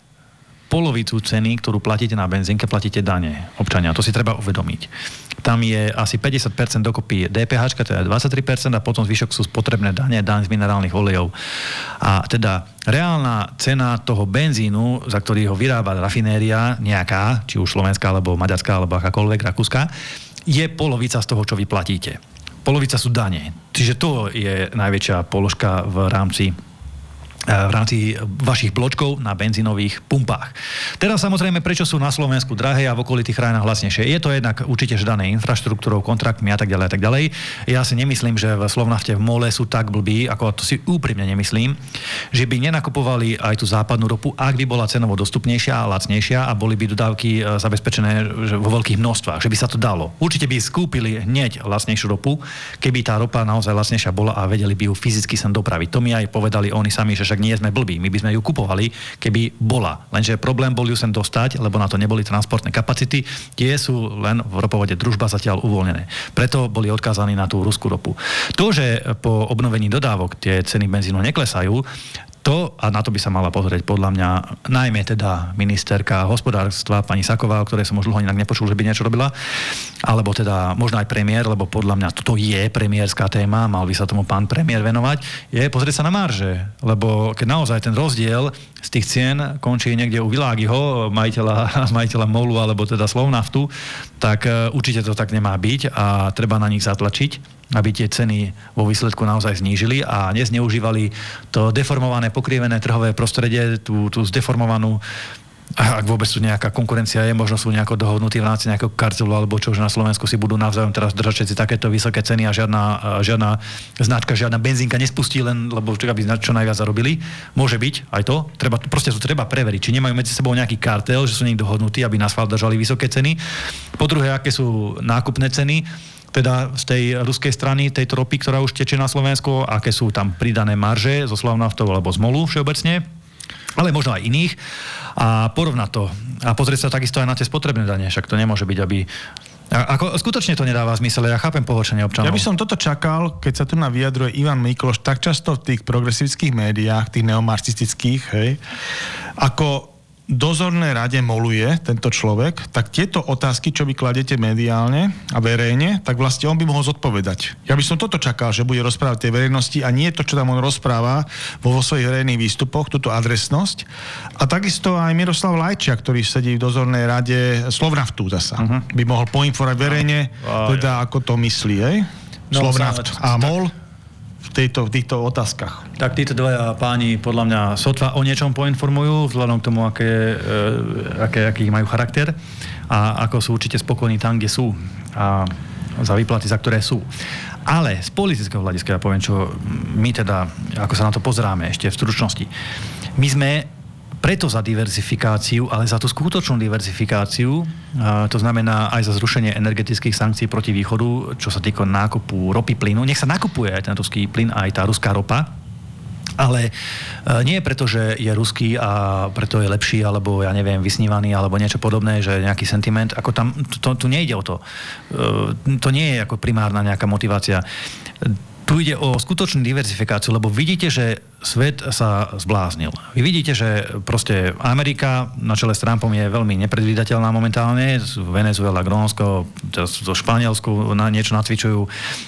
polovicu ceny, ktorú platíte na benzínke, platíte dane občania. To si treba uvedomiť. Tam je asi päťdesiat percent dokopy dé pé há, teda dvadsaťtri percent a potom zvyšok sú spotrebné dane, daň z minerálnych olejov. A teda reálna cena toho benzínu, za ktorý ho vyrába rafinéria nejaká, či už slovenská, alebo maďarská, alebo akákoľvek rakúska, je polovica z toho, čo vy platíte. Polovica sú dane. Čiže to je najväčšia položka v rámci v rámci vašich bločkov na benzínových pumpách. Teraz samozrejme, prečo sú na Slovensku drahé a v okolitých krajinách hlasnejšie? Je to jednak určite dané infraštruktúrou, kontraktmi a tak ďalej a tak ďalej. Ja si nemyslím, že v Slovnafte v MOLe sú tak blbí, ako to si úprimne nemyslím, že by nenakupovali aj tú západnú ropu, ak by bola cenovo dostupnejšia a lacnejšia a boli by dodávky zabezpečené vo veľkých množstvách, že by sa to dalo. Určite by skúpili hneď lacnejšiu ropu, keby tá ropa naozaj lacnejšia bola a vedeli by ju fyzicky sem dopraviť. To mi aj povedali oni sami, že však nie sme blbí, my by sme ju kupovali, keby bola. Lenže problém bol ju sem dostať, lebo na to neboli transportné kapacity, tie sú len v ropovode Družba zatiaľ uvoľnené. Preto boli odkázaní na tú ruskú ropu. To, že po obnovení dodávok tie ceny benzínu neklesajú, to, a na to by sa mala pozrieť podľa mňa najmä teda ministerka hospodárstva pani Saková, o ktorej som už dlho inak nepočul, že by niečo robila, alebo teda možno aj premiér, lebo podľa mňa toto je premiérska téma, mal by sa tomu pán premiér venovať, je pozrieť sa na marže, lebo keď naozaj ten rozdiel z tých cien končí niekde u Világiho, majiteľa, majiteľa MOLu alebo teda Slovnaftu, tak určite to tak nemá byť a treba na nich zatlačiť, aby tie ceny vo výsledku naozaj znížili a nezneužívali to deformované, pokrivené trhové prostredie, tú, tú zdeformovanú, ak vôbec tu nejaká konkurencia je, možno sú nejako dohodnutí v rámci nejakého kartelu alebo čo, že na Slovensku si budú navzájom teraz držať všetci takéto vysoké ceny a žiadna, žiadna značka, žiadna benzínka nespustí len, lebo aby čo najviac zarobili. Môže byť aj to. Treba, proste to treba preveriť, či nemajú medzi sebou nejaký kartel, že sú niekto dohodnutí, aby na schvál držali vysoké ceny. Po druhé, aké sú nákupné ceny, teda z tej ruskej strany, tejto ropy, ktorá už tečie na Slovensku, aké sú tam pridané marže zo Slovnaftu alebo z MOLu všeobecne, ale možno aj iných a porovnať to. A pozrieť sa takisto aj na tie spotrebné dane, však to nemôže byť, aby... A, ako, skutočne to nedáva zmysel, ja chápem pohoršenie občanov. Ja by som toto čakal, keď sa tu na vyjadruje Ivan Mikloš tak často v tých progresívskych médiách, tých neomarxistických, hej, ako dozornej rade moluje tento človek, tak tieto otázky, čo vy kladete mediálne a verejne, tak vlastne on by mohol zodpovedať. Ja by som toto čakal, že bude rozprávať tej verejnosti a nie to, čo tam on rozpráva vo, vo svojich verejných výstupoch, túto adresnosť. A takisto aj Miroslav Lajčák, ktorý sedí v dozornej rade Slovnaftu zasa, uh-huh. by mohol poinformovať verejne, no. teda ako to myslí, hej? No, Slovnaft a MOL. v, tejto, v týchto otázkach. Tak títo dvaja páni podľa mňa sotva o niečom poinformujú, vzhľadom k tomu, aké, aké, aký majú charakter a ako sú určite spokojní tam, kde sú a za výplaty, za ktoré sú. Ale z politického hľadiska ja poviem, čo my teda, ako sa na to pozeráme ešte v stručnosti. My sme preto za diverzifikáciu, ale za tú skutočnú diverzifikáciu, to znamená aj za zrušenie energetických sankcií proti východu, čo sa týka nákupu ropy, plynu. Nech sa nakupuje aj ten ruský plyn, aj tá ruská ropa, ale nie preto, že je ruský a preto je lepší, alebo ja neviem, vysnívaný, alebo niečo podobné, že nejaký sentiment, ako tam, to, tu nejde o to. To nie je ako primárna nejaká motivácia. Tu ide o skutočnú diverzifikáciu, lebo vidíte, že svet sa zbláznil. Vy vidíte, že proste Amerika na čele s Trumpom je veľmi nepredvídateľná momentálne. Venezuela, Grónsko, zo Španielsku na niečo nacvičujú,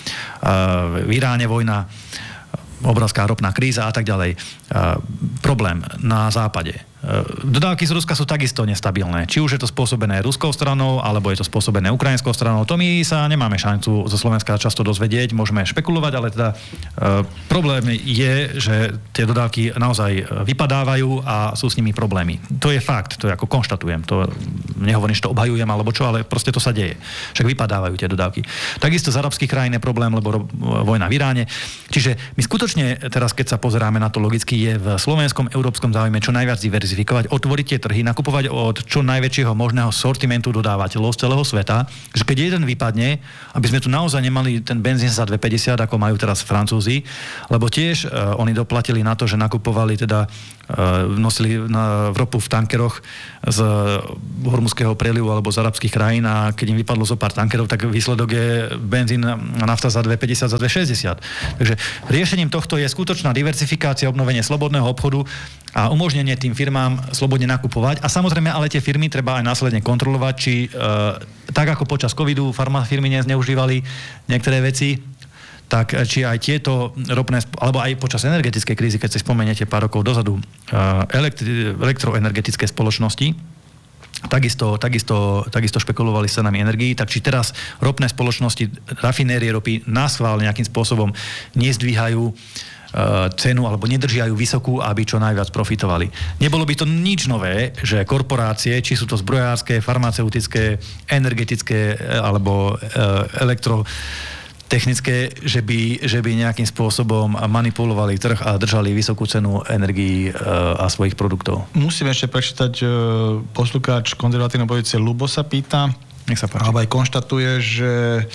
v Iráne vojna, obrovská ropná kríza a tak ďalej. Problém na západe. Dodávky z Ruska sú takisto nestabilné. Či už je to spôsobené ruskou stranou, alebo je to spôsobené ukrajinskou stranou. To my sa nemáme šancu zo Slovenska často dozvedieť, môžeme špekulovať, ale teda e, problém je, že tie dodávky naozaj vypadávajú a sú s nimi problémy. To je fakt, to je ako konštatujem. To nehovorím, že to obhajujem alebo čo, ale proste to sa deje. Však vypadávajú tie dodávky. Takisto z arabských krajín je problém, lebo ro- vojna v Iráne. Čiže my skutočne teraz, keď sa pozeráme na to logicky, je v slovenskom európskom záujme čo najviac diverzifikovať, otvoriť tie trhy, nakupovať od čo najväčšieho možného sortimentu dodávateľov z celého sveta, že keď jeden vypadne, aby sme tu naozaj nemali ten benzín za dva päťdesiat, ako majú teraz Francúzi, lebo tiež uh, oni doplatili na to, že nakupovali teda uh, nosili na, v ropu v tankeroch z Hormuzského prelivu alebo z arabských krajín a keď im vypadlo zo pár tankerov, tak výsledok je benzín a nafta za dva päťdesiat, za dva šesťdesiat. Takže riešením tohto je skutočná diversifikácia, obnovenie slobodného obchodu a umožnenie tým firmám slobodne nakupovať. A samozrejme, ale tie firmy treba aj následne kontrolovať, či e, tak ako počas covidu farmafirmy nezneužívali niektoré veci, tak či aj tieto ropné, alebo aj počas energetickej krízy, keď si spomeniete pár rokov dozadu, e, elektri, elektroenergetické spoločnosti, Takisto, takisto, takisto špekulovali s cenami energií, tak či teraz ropné spoločnosti, rafinérie ropy naschvál nejakým spôsobom nezdvíhajú cenu alebo nedržiajú vysokú, aby čo najviac profitovali. Nebolo by to nič nové, že korporácie, či sú to zbrojárske, farmaceutické, energetické alebo elektro technické, že by, že by nejakým spôsobom manipulovali trh a držali vysokú cenu energií a svojich produktov. Musím ešte prečítať, poslucháč konzervatívnej pozície Lubo sa pýta, nech sa páči. Alebo aj konštatuje, že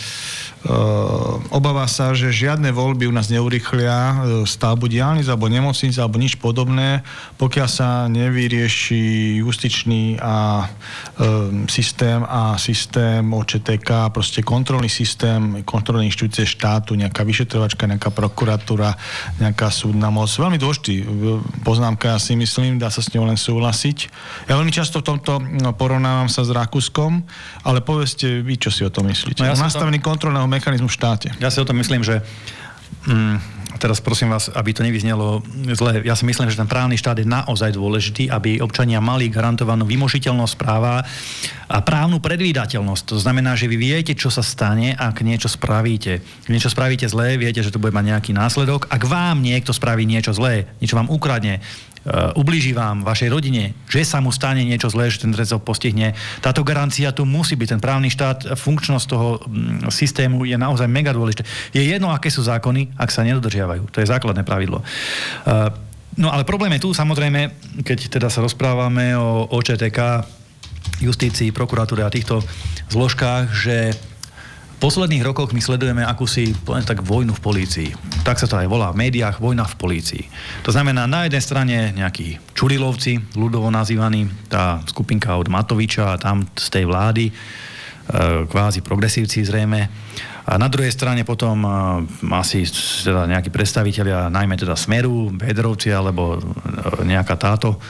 Uh, obáva sa, že žiadne voľby u nás neurýchlia stavbu diaľnic alebo nemocnic alebo nič podobné, pokiaľ sa nevyrieši justičný a uh, systém a systém ó čé té ká, proste kontrolný systém, kontrolné inštitúcie štátu, nejaká vyšetrovačka, nejaká prokuratúra, nejaká súdna moc. Veľmi dôležitý poznámka, ja si myslím, dá sa s ňou len súhlasiť. Ja veľmi často v tomto no, porovnávam sa s Rakúskom, ale povedzte vy, čo si o tom myslíte. No, ja nastavený to... kontrolného mechanizmu v štáte. Ja si o tom myslím, že mm, teraz prosím vás, aby to nevyznelo zle, ja si myslím, že ten právny štát je naozaj dôležitý, aby občania mali garantovanú vymožiteľnosť práva a právnu predvídateľnosť. To znamená, že vy viete, čo sa stane, ak niečo spravíte. Ak niečo spravíte zlé, viete, že to bude mať nejaký následok. Ak vám niekto spraví niečo zlé, niečo vám ukradne, Uh, ublíži vám, vašej rodine, že sa mu stane niečo zlé, že ten trest ho postihne. Táto garancia tu musí byť. Ten právny štát, funkčnosť toho um, systému je naozaj mega dôležité. Je jedno, aké sú zákony, ak sa nedodržiavajú. To je základné pravidlo. Uh, no ale problém je tu, samozrejme, keď teda sa rozprávame o ó čé té ká, justícii, prokuratúre a týchto zložkách, že v posledných rokoch my sledujeme akúsi, poviem tak, vojnu v polícii. Tak sa to aj volá v médiách, vojna v polícii. To znamená, na jednej strane nejakí čurilovci, ľudovo nazývaní, tá skupinka od Matoviča a tam z tej vlády, e, kvázi progresívci zrejme. A na druhej strane potom e, asi teda nejakí predstavitelia, najmä teda Smeru, Bedrovci alebo e, nejaká táto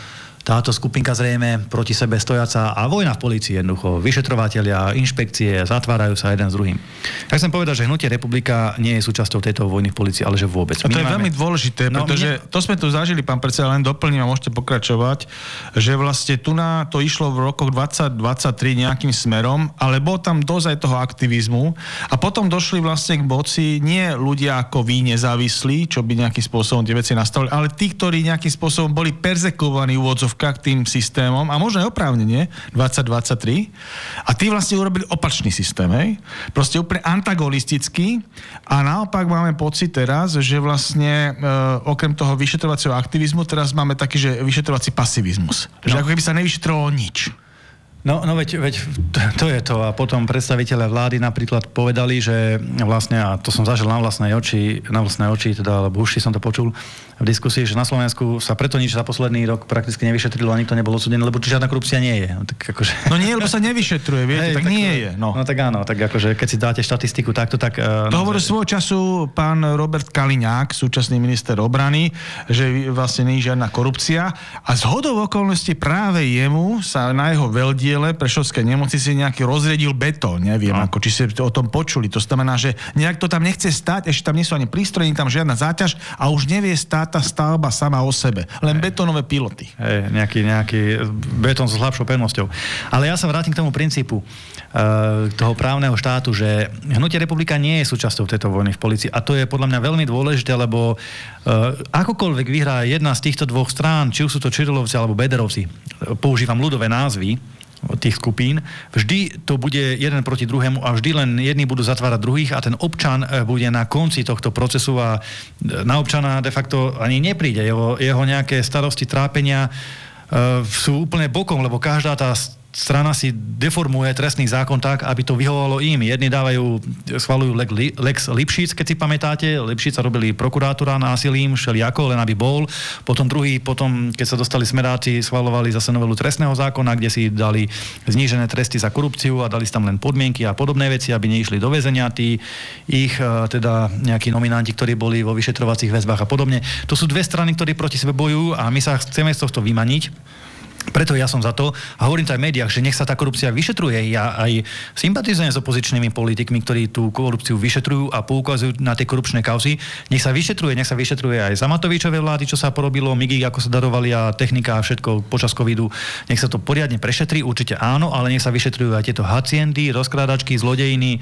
táto skupinka zrejme proti sebe stojaca a vojna v polícii jednoducho. Vyšetrovatelia, inšpekcie zatvárajú sa jeden s druhým. Ja chcem povedať, že Hnutie Republika nie je súčasťou tejto vojny v polícii, ale že vôbec. A to je nemáme... veľmi dôležité, no, pretože mne... to sme tu zažili, pán predseda, len doplním a môžete pokračovať, že vlastne tu na to išlo v rokoch dvadsať dvadsaťtri nejakým smerom, ale bol tam dosť aj toho aktivizmu a potom došli vlastne k moci nie ľudia ako vy nezávislí, čo by nejakým spôsobom tie veci nastavili, ale tí, ktorí nejakým spôsobom boli perzekovaní v úvodzovkách tým systémom a možno aj oprávnene dvadsať dvadsaťtri a tí vlastne urobili opačný systém, hej? Proste úplne antagonistický a naopak máme pocit teraz, že vlastne e, okrem toho vyšetrovacieho aktivizmu teraz máme taký, že vyšetrovací pasivizmus. Že no. ako keby sa nevyšetrovalo nič. No, no veď, veď to je to. A potom predstavitelia vlády napríklad povedali, že vlastne, a to som zažil na vlastnej oči, na vlastnej oči, teda, alebo uši som to počul v diskusii, že na Slovensku sa preto nič za posledný rok prakticky nevyšetrilo a nikto nebol odsúdený, lebo žiadna korupcia nie je. No, tak akože... no nie, lebo sa nevyšetruje, viete, Hej, tak, tak nie je. No. no tak áno, tak akože keď si dáte štatistiku takto, tak... Uh, to hovoril svojho času pán Robert Kaliňák, súčasný minister obrany, že vlastne nie je žiadna korupcia a zhodou okolností práve jemu sa na jeho veľdiele Prešovskej nemocnici nejaký rozriedil betón, neviem, no. ako či ste o tom počuli. To znamená, že nejak to tam nechce stať, ešte tam nie sú ani prístroje, tam žiadna záťaž a už nevie stáť tá stavba sama o sebe. Len Hej. betónové piloty. Hej, nejaký, nejaký betón s slabšou pevnosťou. Ale ja sa vrátim k tomu princípu uh, toho právneho štátu, že Hnutie Republika nie je súčasťou tejto vojny v polícii a to je podľa mňa veľmi dôležité, lebo uh, akokoľvek vyhrá jedna z týchto dvoch strán, či už sú to Čurilovci alebo Bederovci, používam ľudové názvy, tých skupín, vždy to bude jeden proti druhému a vždy len jedni budú zatvárať druhých a ten občan bude na konci tohto procesu a na občana de facto ani nepríde. Jeho, jeho nejaké starosti, trápenia uh, sú úplne bokom, lebo každá tá strana si deformuje trestný zákon tak, aby to vyhovovalo im. Jedni dávajú, schvaľujú Lex Lipšic, keď si pamätáte. Lipšic sa robili prokurátora násilím, všelijako, len aby bol. Potom druhý, potom, keď sa dostali smeráci, schvaľovali zase novelu trestného zákona, kde si dali znížené tresty za korupciu a dali si tam len podmienky a podobné veci, aby neišli do väzenia tí ich, teda nejakí nominanti, ktorí boli vo vyšetrovacích väzbách a podobne. To sú dve strany, ktoré proti sebe bojujú a my sa chceme z tohto vymaniť. Preto ja som za to a hovorím to aj v médiách, že nech sa tá korupcia vyšetruje. Ja aj sympatizujem s opozičnými politikmi, ktorí tú korupciu vyšetrujú a poukazujú na tie korupčné kauzy. Nech sa vyšetruje, nech sa vyšetruje aj za Matovičovej vlády, čo sa porobilo, migy, ako sa darovali a technika a všetko počas covidu. Nech sa to poriadne prešetrí, určite áno, ale nech sa vyšetrujú aj tieto haciendy, rozkrádačky, zlodejiny,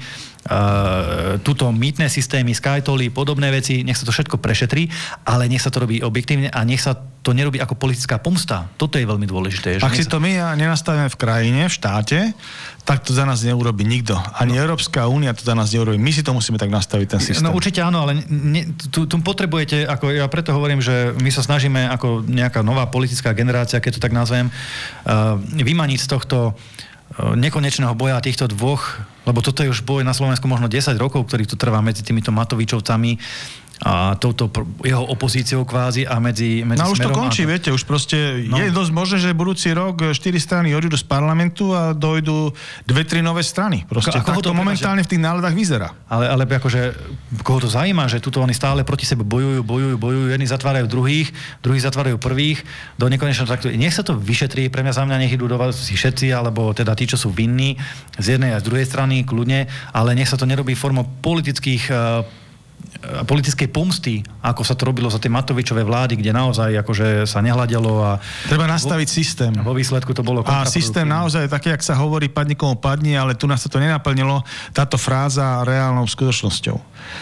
uh, tuto mýtne systémy, skytoly, podobné veci, nech sa to všetko prešetrí, ale nech sa to robí objektívne a nech sa to nerobí ako politická pomsta. Toto je veľmi dôležité. Ak si to my nenastavíme v krajine, v štáte, tak to za nás neurobi nikto. Ani no. Európska únia to za nás neurobi. My si to musíme tak nastaviť, ten systém. No určite áno, ale ne, tu, tu potrebujete, ako ja preto hovorím, že my sa snažíme ako nejaká nová politická generácia, keď to tak nazvem, uh, vymaniť z tohto uh, nekonečného boja týchto dvoch, lebo toto je už boj na Slovensku možno desať rokov, ktorý tu trvá medzi týmito Matovičovcami a touto jeho opozíciou kvázi a medzi, medzi no, Smerom. No už to končí, to... viete, už proste no. je dosť možné, že budúci rok štyri strany odídu z parlamentu a dojdú dve, tri nové strany. Proste tak to momentálne v tých náladách vyzerá. Ale, ale akože, koho to zaujíma, že tuto oni stále proti sebe bojujú, bojujú, bojujú, jedni zatvárajú druhých, druhí zatvárajú prvých, do nekonečného takto. Nech sa to vyšetrí, pre mňa za mňa nech idú do vás všetci, alebo teda tí, čo sú vinní, z jednej a z druhej strany, kľudne, ale nech sa to nerobí formou politických uh, politickej pomsty, ako sa to robilo za tie Matovičové vlády, kde naozaj akože sa nehľadelo a... Treba nastaviť vo, systém. Vo výsledku to bolo... A systém naozaj taký, jak sa hovorí, padni komu padni, ale tu nás sa to nenaplnilo, táto fráza reálnou skutočnosťou.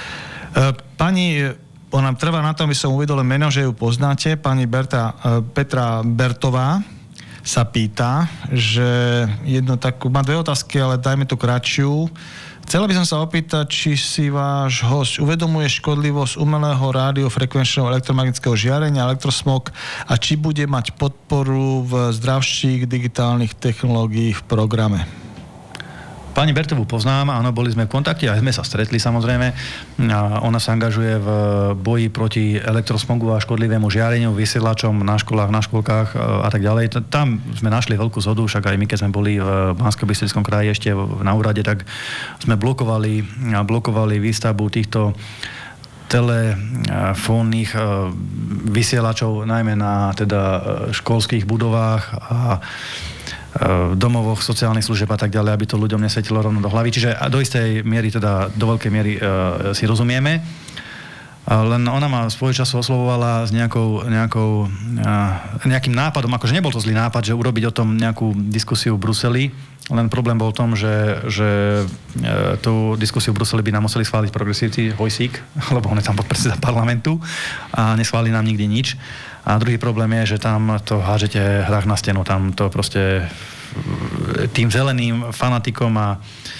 Pani, ona trvá na tom, aby som uvedol meno, že ju poznáte, pani Berta, Petra Bertová sa pýta, že jednu takú, má dve otázky, ale dajme tu kratšiu. Chcela by som sa opýtať, či si váš host uvedomuje škodlivosť umelého rádiofrekvenčného elektromagnetického žiarenia, elektrosmog a či bude mať podporu v zdravších digitálnych technológiách v programe. Pani Bertovú poznám, áno, boli sme v kontakte, aj sme sa stretli samozrejme. A ona sa angažuje v boji proti elektrosmogu a škodlivému žiareniu, vysielačom na školách, na školkách a tak ďalej. Tam sme našli veľkú zhodu, však aj my, keď sme boli v Banskobystrickom kraji ešte na úrade, tak sme blokovali, blokovali výstavbu týchto telefónnych vysielačov, najmä na teda školských budovách a domovoch, sociálnych služieb a tak ďalej, aby to ľuďom nesvetilo rovno do hlavy. Čiže do istej miery, teda do veľkej miery si rozumieme. Len ona ma svoj času oslovovala s nejakou, nejakou, nejakým nápadom, akože nebol to zlý nápad, že urobiť o tom nejakú diskusiu v Bruseli, len problém bol v tom, že, že tú diskusiu v Bruseli by nám museli schváliť progresívci Hojsík, lebo on je tam podpredseda parlamentu a neschválili nám nikdy nič. A druhý problém je, že tam to hážete hrách na stenu, tam to proste tým zeleným fanatikom a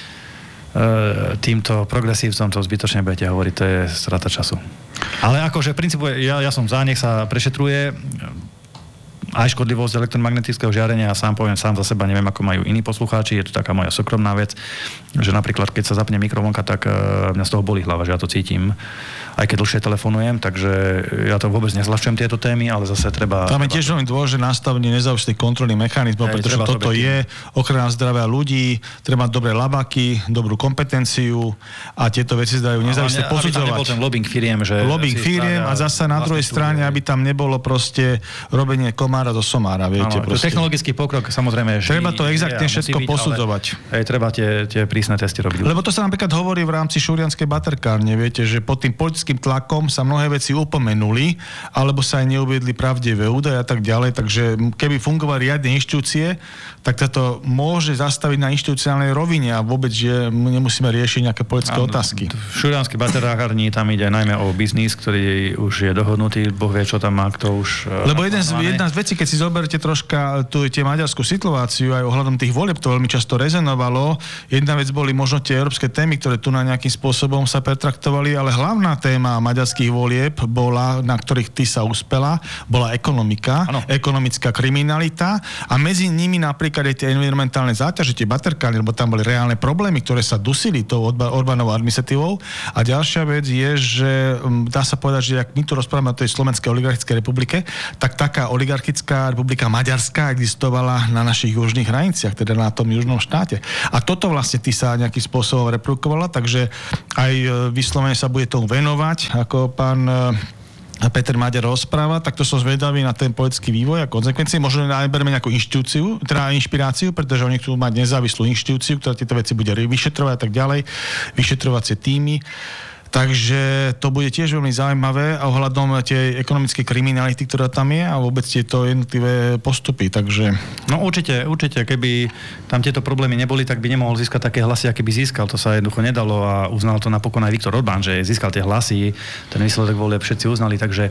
týmto progresívcom to zbytočne budete hovoriť, to je strata času. Ale akože v princípu, ja, ja som za, nech sa prešetruje aj škodlivosť elektromagnetického žiarenia a sám poviem sám za seba, neviem, ako majú iní poslucháči, je to taká moja súkromná vec, že napríklad, keď sa zapne mikrovlnka, tak mňa z toho bolí hlava, že ja to cítim, aj keď dlhšie telefonujem, takže ja to vôbec nezľahčujem tieto témy, ale zase treba... Tam je tiež veľmi dôležité nastavenie nezávislých kontrolných mechanizmov, pretože toto je ochrana zdravia ľudí, treba mať dobré labaky, dobrú kompetenciu a tieto veci dajú nezávisle posudzovať. Aby tam nebol ten lobbying firiem, že... Lobbying firiem a zasa na druhej strane, aby tam nebolo proste robenie komára do somára, viete. Áno, technologický pokrok, samozrejme... Treba to exaktne všetko byť, posudzovať. Aj treba tie, tie prísne testy robiť. Lebo to sa napríklad hovorí v rámci šurianskej baterkárne, viete, že pod tým politickým tlakom sa mnohé veci upomenuli, alebo sa aj neuviedli pravdivé údaje a tak ďalej, takže keby fungovali riadne inštitúcie, tak to môže zastaviť na inštitucionálnej rovine a vôbec, že nemusíme riešiť nejaké politické Áno, otázky. V šurianskej baterkárni tam ide najmä o biznis, ktorý už je dohodnutý, Boh vie, čo tam má, kto už... Lebo jeden z, jedna z vecí, keď si zoberiete troška tú tie maďarskú situáciu, aj ohľadom tých volieb, to veľmi často rezonovalo. Jedna vec boli možno tie európske témy, ktoré tu na nejakým spôsobom sa pretraktovali, ale hlavná téma maďarských volieb bola, na ktorých ty sa uspela, bola ekonomika, ano. Ekonomická kriminalita a medzi nimi napríklad aj tie environmentálne záťaže, tie baterkány, lebo tam boli reálne problémy, ktoré sa dusili tou Orbánovou administratívou. A ďalšia vec je, že dá sa povedať, že ak my tu rozprávame o tej Slovenskej oligarchickej republike, tak taká oligarchická republika Maďarská existovala na našich južných hraniciach, teda na tom južnom štáte. A toto vlastne ty sa nejakým spôsobom reprodukovala, takže aj vyslovene sa bude tomu venovať, ako pán Peter Maďar rozpráva, tak to som zvedavý na ten politický vývoj a konzekvencie. Možno najberme nejakú inštitúciu, teda inšpiráciu, pretože oni chcú mať nezávislú inštitúciu, ktorá tieto veci bude vyšetrovať a tak ďalej, vyšetrovacie týmy. Takže to bude tiež veľmi zaujímavé a ohľadom tej ekonomickej kriminality, ktorá tam je a vôbec tieto jednotlivé postupy, takže... No určite, určite, keby tam tieto problémy neboli, tak by nemohol získať také hlasy, aké by získal. To sa jednoducho nedalo a uznal to napokon aj Viktor Orbán, že získal tie hlasy, ten výsledok volieb všetci uznali, takže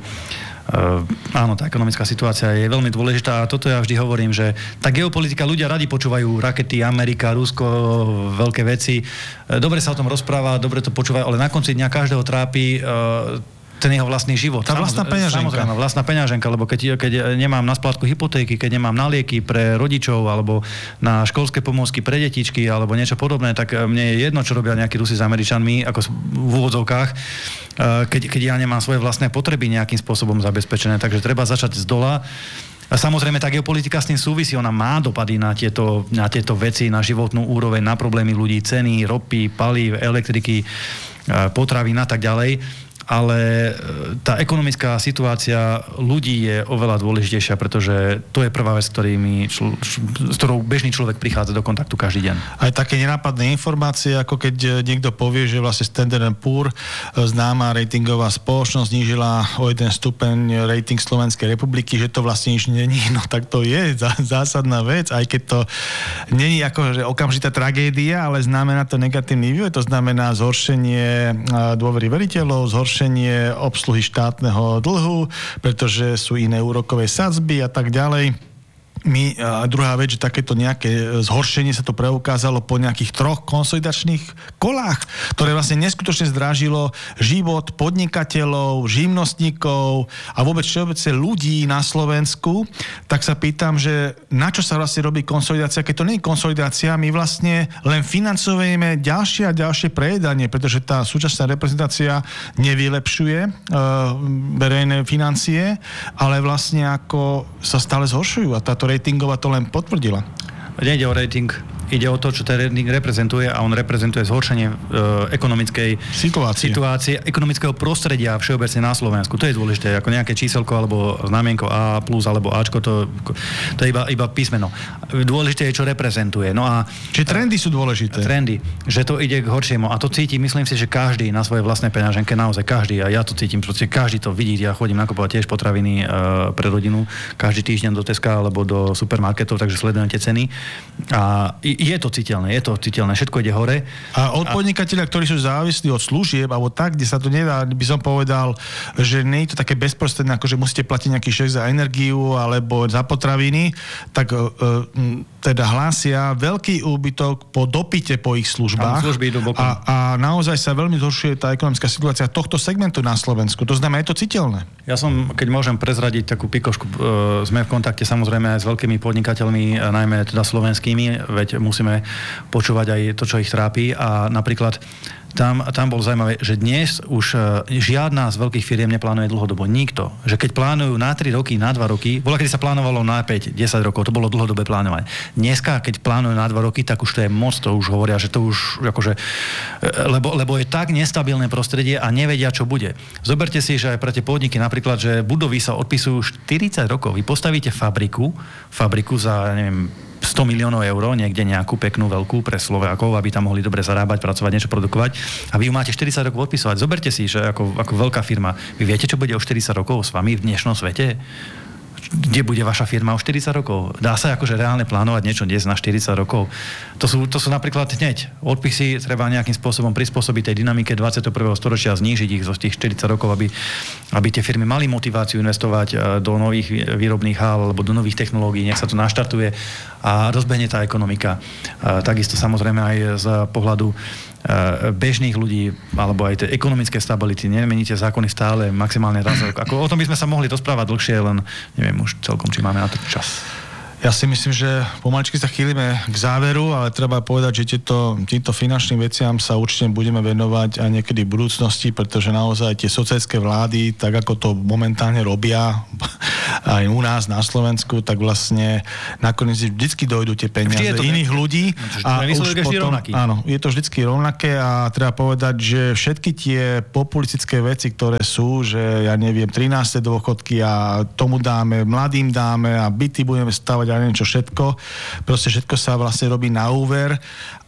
Uh, áno, tá ekonomická situácia je veľmi dôležitá a toto ja vždy hovorím, že tá geopolitika, ľudia radi počúvajú rakety, Amerika, Rusko, veľké veci. Dobre sa o tom rozpráva, dobre to počúvajú, ale na konci dňa každého trápi uh, ten jeho vlastný život. Tá vlastná peňaženka. Samozrejme, vlastná peňaženka, lebo keď, keď nemám na splátku hypotéky, keď nemám na lieky pre rodičov, alebo na školské pomôcky pre detičky, alebo niečo podobné, tak mne je jedno, čo robia nejakí Rusi s Američanmi, ako v úvodzovkách, keď, keď ja nemám svoje vlastné potreby nejakým spôsobom zabezpečené. Takže treba začať z dola. A samozrejme, tá geopolitika s tým súvisí, ona má dopady na tieto, na tieto veci, na životnú úroveň, na problémy ľudí, ceny, ropy, palív, elektriky, potravín a tak ďalej. Ale tá ekonomická situácia ľudí je oveľa dôležitejšia, pretože to je prvá vec, ktorými čl- s ktorou bežný človek prichádza do kontaktu každý deň. Aj také nenápadné informácie, ako keď niekto povie, že vlastne Standard and Poor, známa ratingová spoločnosť, znížila o jeden stupeň rating Slovenskej republiky, že to vlastne nič není, no tak to je zásadná vec, aj keď to není akože okamžitá tragédia, ale znamená to negatívny vývoj, to znamená zhoršenie dôvery veriteľov, zhoršenie obsluhy štátneho dlhu, pretože sú iné úrokové sadzby a tak ďalej. My, a druhá vec, že takéto nejaké zhoršenie sa to preukázalo po nejakých troch konsolidačných kolách, ktoré vlastne neskutočne zdrážilo život podnikateľov, živnostníkov a vôbec všeobecne ľudí na Slovensku. Tak sa pýtam, že na čo sa vlastne robí konsolidácia? Keď to nie je konsolidácia, my vlastne len financujeme ďalšie a ďalšie prejedanie, pretože tá súčasná reprezentácia nevylepšuje e, verejné financie, ale vlastne ako sa stále zhoršujú a táto ratingová to len potvrdila. Nejde o rating. ide o to, čo ten renting reprezentuje a on reprezentuje zhoršenie e, ekonomickej situácie. situácie, ekonomického prostredia všeobecne na Slovensku. To je dôležité, ako nejaké číselko alebo znamienko A plus alebo Ačko, to, to je iba, iba písmeno. Dôležité je, čo reprezentuje. No a čiže trendy sú dôležité. Trendy, že to ide k horšiemu a to cíti, myslím si, že každý na svojej vlastnej peňaženke, naozaj každý, a ja to cítim, proste každý to vidí, ja chodím nakupovať tiež potraviny e, pre rodinu, každý týždeň do Teska alebo do supermarketov, takže sledujem tie ceny a je to citeľné, je to citeľné, všetko ide hore. A od podnikateľa, ktorí sú závislí od služieb, alebo tak, kde sa to nedá, by som povedal, že nie je to také bezprostredné, ako že musíte platiť nejaký šek za energiu alebo za potraviny, tak e, teda hlásia veľký úbytok po dopite po ich službách. Služby idú bokom. A, a naozaj sa veľmi zhoršuje tá ekonomická situácia tohto segmentu na Slovensku. To znamená, je to citeľné. Ja som, keď môžem prezradiť takú pikošku, e, sme v kontakte samozrejme aj s veľkými podnikateľmi, najmä teda slovenskými, veď musíme počúvať aj to, čo ich trápi a napríklad tam, tam bolo zaujímavé, že dnes už žiadna z veľkých firiem neplánuje dlhodobo. Nikto. Že keď plánujú na tri roky, na dva roky, bola kedy sa plánovalo na päť desať rokov, to bolo dlhodobé plánovanie. Dneska, keď plánujú na dva roky, tak už to je moc, to už hovoria, že to už akože, lebo, lebo je tak nestabilné prostredie a nevedia, čo bude. Zoberte si, že aj pre tie podniky napríklad, že budovy sa odpisujú štyridsať rokov. Vy postavíte fabriku, fabriku za, neviem, sto miliónov eur, niekde nejakú peknú, veľkú pre Slovákov, aby tam mohli dobre zarábať, pracovať, niečo produkovať. A vy ju máte štyridsať rokov odpisovať. Zoberte si, že ako, ako veľká firma, vy viete, čo bude o štyridsať rokov s vami v dnešnom svete? Kde bude vaša firma o štyridsať rokov? Dá sa akože reálne plánovať niečo dnes na štyridsať rokov? To sú, to sú napríklad hneď odpisy, treba nejakým spôsobom prispôsobiť tej dynamike dvadsiateho prvého storočia, znížiť ich zo tých štyridsať rokov, aby, aby tie firmy mali motiváciu investovať do nových výrobných hál alebo do nových technológií, nech sa to naštartuje a rozbehne tá ekonomika. Takisto samozrejme aj z pohľadu bežných ľudí, alebo aj tie ekonomické stability, nemeníte zákony stále maximálne raz. Ako, o tom by sme sa mohli rozprávať dlhšie, len neviem už celkom, či máme na to čas. Ja si myslím, že pomaličky sa chýlime k záveru, ale treba povedať, že tieto, týmto finančným veciam sa určite budeme venovať aj niekedy v budúcnosti, pretože naozaj tie sociálske vlády, tak ako to momentálne robia aj u nás na Slovensku, tak vlastne nakoniec vždycky dojdú tie peniaze to iných ne... ľudí. A už potom, áno, je to vždycky rovnaké a treba povedať, že všetky tie populistické veci, ktoré sú, že ja neviem, trináste dôchodky a tomu dáme, mladým dáme a byty budeme stavať a neviem čo všetko. Proste všetko sa vlastne robí na úver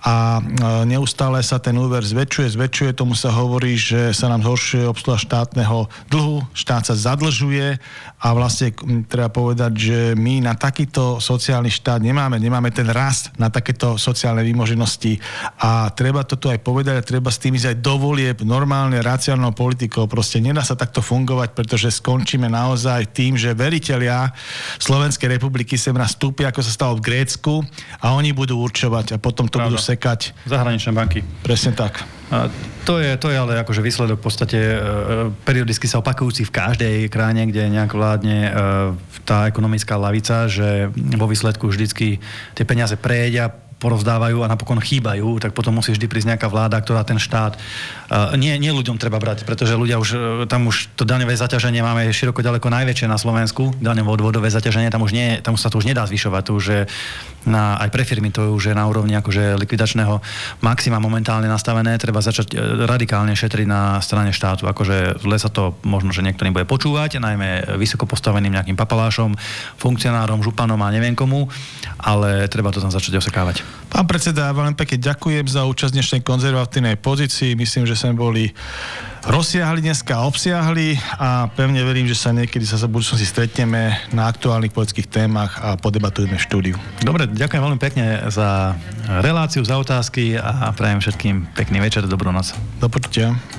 a neustále sa ten úver zväčšuje, zväčšuje, tomu sa hovorí, že sa nám zhoršuje obsluha štátneho dlhu, štát sa zadlžuje a vlastne treba povedať, že my na takýto sociálny štát nemáme, nemáme ten rast na takéto sociálne výmoženosti a treba to tu aj povedať a treba s tým ísť aj do volieb normálne, racionálnou politikou. Proste nedá sa takto fungovať, pretože skončíme naozaj tým, že veritelia Slovenskej republiky sem nás vstúpia, ako sa stalo v Grécku a oni budú určovať a potom to Pravda. budú sekať. Zahraničné banky. Presne tak. A to je, to je ale akože výsledok v podstate e, periodicky sa opakujúci v každej krajine, kde nejak vládne e, tá ekonomická lavica, že vo výsledku vždycky tie peniaze prejedia, porozdávajú a napokon chýbajú, tak potom musí vždy prísť nejaká vláda, ktorá ten štát uh, nie, nie ľuďom treba brať, pretože ľudia už, tam už to daňové zaťaženie máme široko ďaleko najväčšie na Slovensku, daňové odvodové zaťaženie, tam už, nie, tam už sa to už nedá zvyšovať, to už je na, aj pre firmy to už je na úrovni akože likvidačného maxima momentálne nastavené, treba začať radikálne šetriť na strane štátu, akože zle sa to možno, že niekto nebude počúvať, najmä vysoko postaveným nejakým papalášom, funkcionárom, županom a neviem komu, ale treba to tam začať osekávať. Pán predseda, veľmi pekne ďakujem za účasť dnešnej konzervatívnej pozícii. Myslím, že sme boli rozsiahli dneska, obsiahli a pevne verím, že sa niekedy sa v budúcnosti stretneme na aktuálnych politických témach a podebatujeme v štúdiu. Dobre, ďakujem veľmi pekne za reláciu, za otázky a prajem všetkým pekný večer, dobrú noc. Do počutia.